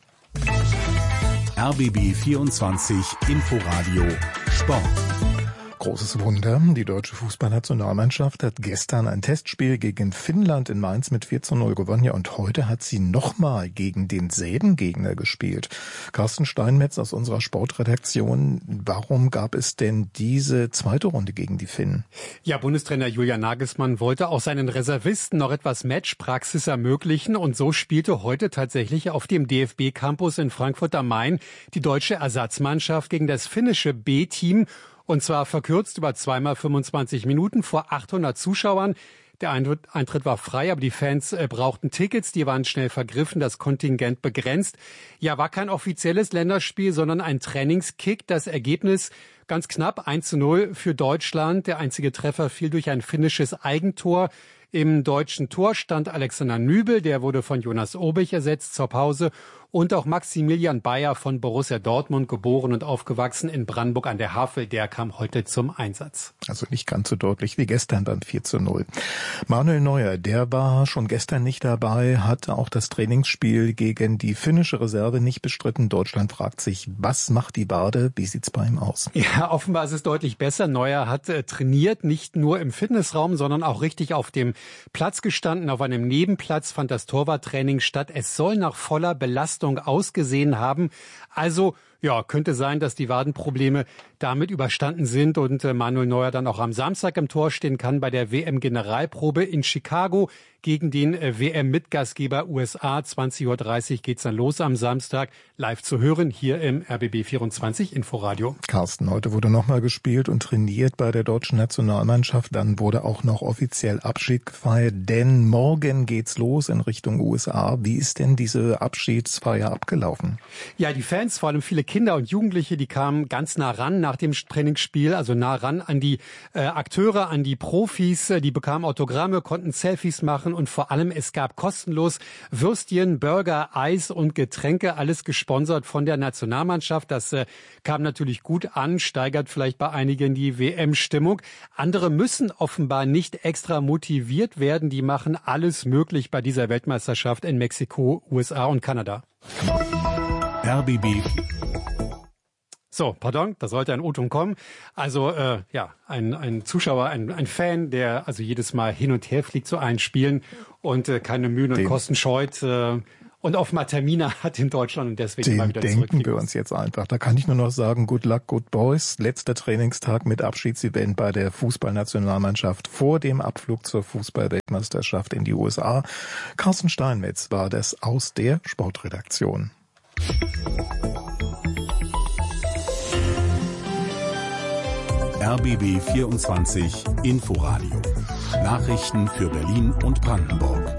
RBB 24 Inforadio Sport. Großes Wunder. Die deutsche Fußballnationalmannschaft hat gestern ein Testspiel gegen Finnland in Mainz mit 4:0 gewonnen. Ja, und heute hat sie nochmal gegen denselben Gegner gespielt. Carsten Steinmetz aus unserer Sportredaktion. Warum gab es denn diese zweite Runde gegen die Finnen? Ja, Bundestrainer Julian Nagelsmann wollte auch seinen Reservisten noch etwas Matchpraxis ermöglichen. Und so spielte heute tatsächlich auf dem DFB-Campus in Frankfurt am Main die deutsche Ersatzmannschaft gegen das finnische B-Team. Und zwar verkürzt über 2x25 Minuten vor 800 Zuschauern. Der Eintritt war frei, aber die Fans brauchten Tickets, die waren schnell vergriffen, das Kontingent begrenzt. Ja, war kein offizielles Länderspiel, sondern ein Trainingskick. Das Ergebnis ganz knapp 1:0 für Deutschland. Der einzige Treffer fiel durch ein finnisches Eigentor. Im deutschen Tor stand Alexander Nübel, der wurde von Jonas Obich ersetzt zur Pause. Und auch Maximilian Bayer von Borussia Dortmund, geboren und aufgewachsen in Brandenburg an der Havel, der kam heute zum Einsatz. Also nicht ganz so deutlich wie gestern beim 4:0. Manuel Neuer, der war schon gestern nicht dabei, hat auch das Trainingsspiel gegen die finnische Reserve nicht bestritten. Deutschland fragt sich, was macht die Bade? Wie sieht's bei ihm aus? Ja, offenbar ist es deutlich besser. Neuer hat trainiert, nicht nur im Fitnessraum, sondern auch richtig auf dem Platz gestanden. Auf einem Nebenplatz fand das Torwarttraining statt. Es soll nach voller Belastung ausgesehen haben. Also ja, könnte sein, dass die Wadenprobleme damit überstanden sind und Manuel Neuer dann auch am Samstag im Tor stehen kann bei der WM-Generalprobe in Chicago gegen den WM-Mitgastgeber USA. 20:30 Uhr geht's dann los am Samstag. Live zu hören hier im RBB 24 Inforadio. Carsten, heute wurde nochmal gespielt und trainiert bei der deutschen Nationalmannschaft. Dann wurde auch noch offiziell Abschied gefeiert, denn morgen geht's los in Richtung USA. Wie ist denn diese Abschiedsfeier abgelaufen? Ja, die Fans, vor allem viele Kinder und Jugendliche, die kamen ganz nah ran nach dem Trainingsspiel, also nah ran an die Akteure, an die Profis. Die bekamen Autogramme, konnten Selfies machen und vor allem es gab kostenlos Würstchen, Burger, Eis und Getränke, alles gesponsert von der Nationalmannschaft. Das kam natürlich gut an, steigert vielleicht bei einigen die WM-Stimmung. Andere müssen offenbar nicht extra motiviert werden. Die machen alles möglich bei dieser Weltmeisterschaft in Mexiko, USA und Kanada. RBB. So, pardon, da sollte ein O-Ton kommen. Also ein Zuschauer, ein Fan, der also jedes Mal hin und her fliegt zu allen Spielen und keine Mühen und Kosten scheut und offenbar Termine hat in Deutschland und deswegen mal wieder zurückfliegt. Denken wir uns jetzt einfach. Da kann ich nur noch sagen, good luck, good boys. Letzter Trainingstag mit Abschiedsevent bei der Fußballnationalmannschaft vor dem Abflug zur Fußballweltmeisterschaft in die USA. Carsten Steinmetz war das aus der Sportredaktion. RBB 24 Inforadio. Nachrichten für Berlin und Brandenburg.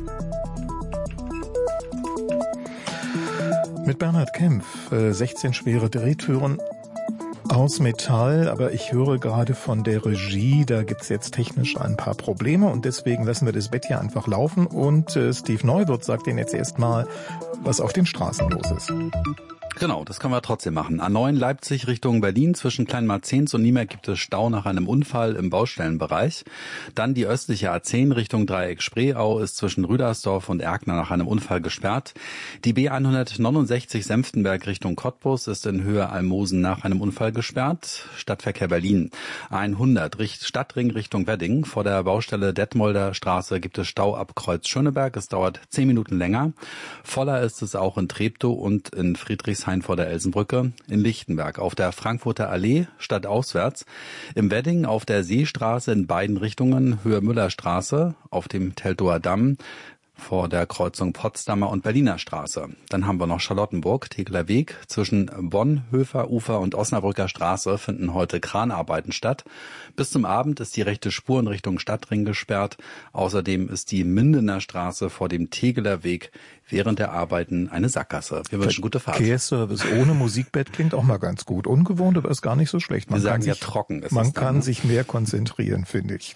Mit Bernhard Kempf, 16 schwere Drehtüren aus Metall, aber ich höre gerade von der Regie, da gibt's jetzt technisch ein paar Probleme und deswegen lassen wir das Bett hier einfach laufen und Steve Neuwirth sagt Ihnen jetzt erstmal, was auf den Straßen los ist. Genau, das können wir trotzdem machen. A9 Leipzig Richtung Berlin. Zwischen Kleinmarzenz und Niemerk gibt es Stau nach einem Unfall im Baustellenbereich. Dann die östliche A10 Richtung Dreieck Spreeau ist zwischen Rüdersdorf und Erkner nach einem Unfall gesperrt. Die B169 Senftenberg Richtung Cottbus ist in Höhe Almosen nach einem Unfall gesperrt. Stadtverkehr Berlin. 100 Stadtring Richtung Wedding. Vor der Baustelle Detmolder Straße gibt es Stau ab Kreuz Schöneberg. Es dauert 10 Minuten länger. Voller ist es auch in Treptow und in Friedrichshain vor der Elsenbrücke, in Lichtenberg auf der Frankfurter Allee stadtauswärts, im Wedding auf der Seestraße in beiden Richtungen, Höhe Müllerstraße, auf dem Teltower Damm, vor der Kreuzung Potsdamer und Berliner Straße. Dann haben wir noch Charlottenburg, Tegeler Weg. Zwischen Bonn, Höfer-Ufer und Osnabrücker Straße finden heute Kranarbeiten statt. Bis zum Abend ist die rechte Spur in Richtung Stadtring gesperrt. Außerdem ist die Mindener Straße vor dem Tegeler Weg während der Arbeiten eine Sackgasse. Wir wünschen gute Fahrt. Verkehrsservice ohne Musikbett klingt auch mal ganz gut. Ungewohnt, aber ist gar nicht so schlecht. Wir sagen ja trocken. Man kann sich mehr konzentrieren, finde ich.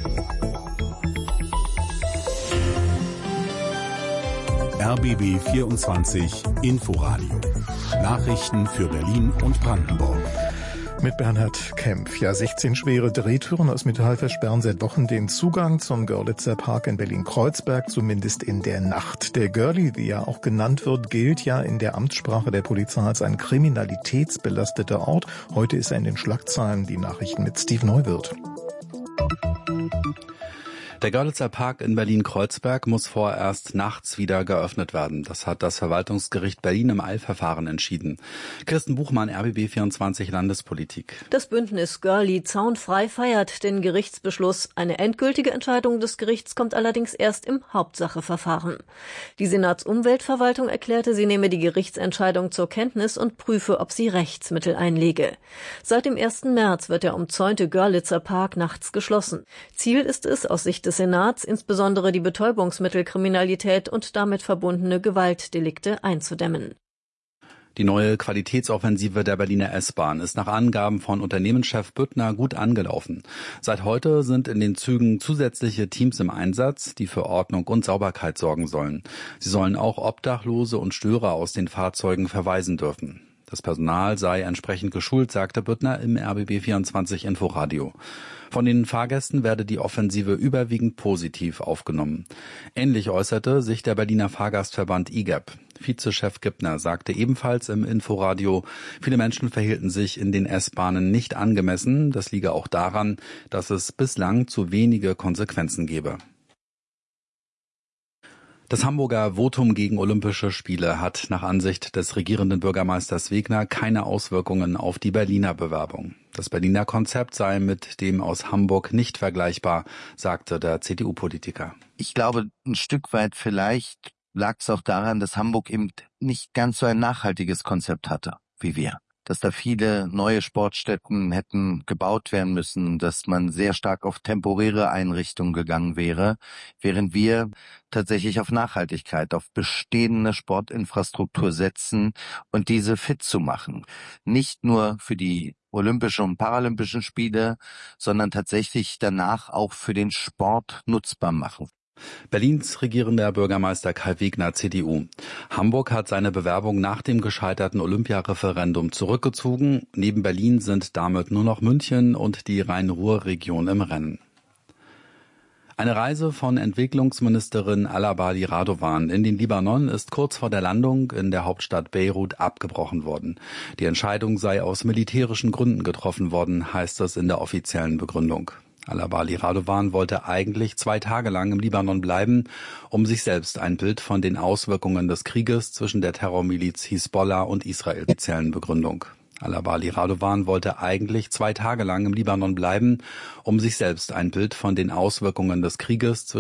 RBB 24 Inforadio. Nachrichten für Berlin und Brandenburg. Mit Bernhard Kempf. Ja, 16 schwere Drehtüren aus Metall versperren seit Wochen den Zugang zum Görlitzer Park in Berlin-Kreuzberg, zumindest in der Nacht. Der Görli, wie er auch genannt wird, gilt ja in der Amtssprache der Polizei als ein kriminalitätsbelasteter Ort. Heute ist er in den Schlagzeilen. Die Nachrichten mit Steve Neuwirth. Der Görlitzer Park in Berlin-Kreuzberg muss vorerst nachts wieder geöffnet werden. Das hat das Verwaltungsgericht Berlin im Eilverfahren entschieden. Kirsten Buchmann, RBB 24 Landespolitik. Das Bündnis Görli zaunfrei feiert den Gerichtsbeschluss. Eine endgültige Entscheidung des Gerichts kommt allerdings erst im Hauptsacheverfahren. Die Senatsumweltverwaltung erklärte, sie nehme die Gerichtsentscheidung zur Kenntnis und prüfe, ob sie Rechtsmittel einlege. Seit dem 1. März wird der umzäunte Görlitzer Park nachts geschlossen. Ziel ist es, aus Sicht des Senats insbesondere die Betäubungsmittelkriminalität und damit verbundene Gewaltdelikte einzudämmen. Die neue Qualitätsoffensive der Berliner S-Bahn ist nach Angaben von Unternehmenschef Büttner gut angelaufen. Seit heute sind in den Zügen zusätzliche Teams im Einsatz, die für Ordnung und Sauberkeit sorgen sollen. Sie sollen auch Obdachlose und Störer aus den Fahrzeugen verweisen dürfen. Das Personal sei entsprechend geschult, sagte Büttner im RBB24 Inforadio. Von den Fahrgästen werde die Offensive überwiegend positiv aufgenommen. Ähnlich äußerte sich der Berliner Fahrgastverband IGEP. Vizechef Gibner sagte ebenfalls im Inforadio, viele Menschen verhielten sich in den S-Bahnen nicht angemessen. Das liege auch daran, dass es bislang zu wenige Konsequenzen gebe. Das Hamburger Votum gegen Olympische Spiele hat nach Ansicht des regierenden Bürgermeisters Wegner keine Auswirkungen auf die Berliner Bewerbung. Das Berliner Konzept sei mit dem aus Hamburg nicht vergleichbar, sagte der CDU-Politiker. Ich glaube, ein Stück weit vielleicht lag es auch daran, dass Hamburg eben nicht ganz so ein nachhaltiges Konzept hatte wie wir. Dass da viele neue Sportstätten hätten gebaut werden müssen, dass man sehr stark auf temporäre Einrichtungen gegangen wäre, während wir tatsächlich auf Nachhaltigkeit, auf bestehende Sportinfrastruktur setzen und diese fit zu machen. Nicht nur für die Olympischen und Paralympischen Spiele, sondern tatsächlich danach auch für den Sport nutzbar machen. Berlins regierender Bürgermeister Kai Wegner, CDU. Hamburg hat seine Bewerbung nach dem gescheiterten Olympiareferendum zurückgezogen. Neben Berlin sind damit nur noch München und die Rhein-Ruhr-Region im Rennen. Eine Reise von Entwicklungsministerin Al-Abadi Radovan in den Libanon ist kurz vor der Landung in der Hauptstadt Beirut abgebrochen worden. Die Entscheidung sei aus militärischen Gründen getroffen worden, heißt es in der offiziellen Begründung. Al-Abadi Radovan wollte eigentlich 2 Tage lang im Libanon bleiben, um sich selbst ein Bild von den Auswirkungen des Krieges zwischen der Terrormiliz Hisbollah und Israel offiziellen Begründung. Al-Abadi Radovan wollte eigentlich 2 Tage lang im Libanon bleiben, um sich selbst ein Bild von den Auswirkungen des Krieges zwischen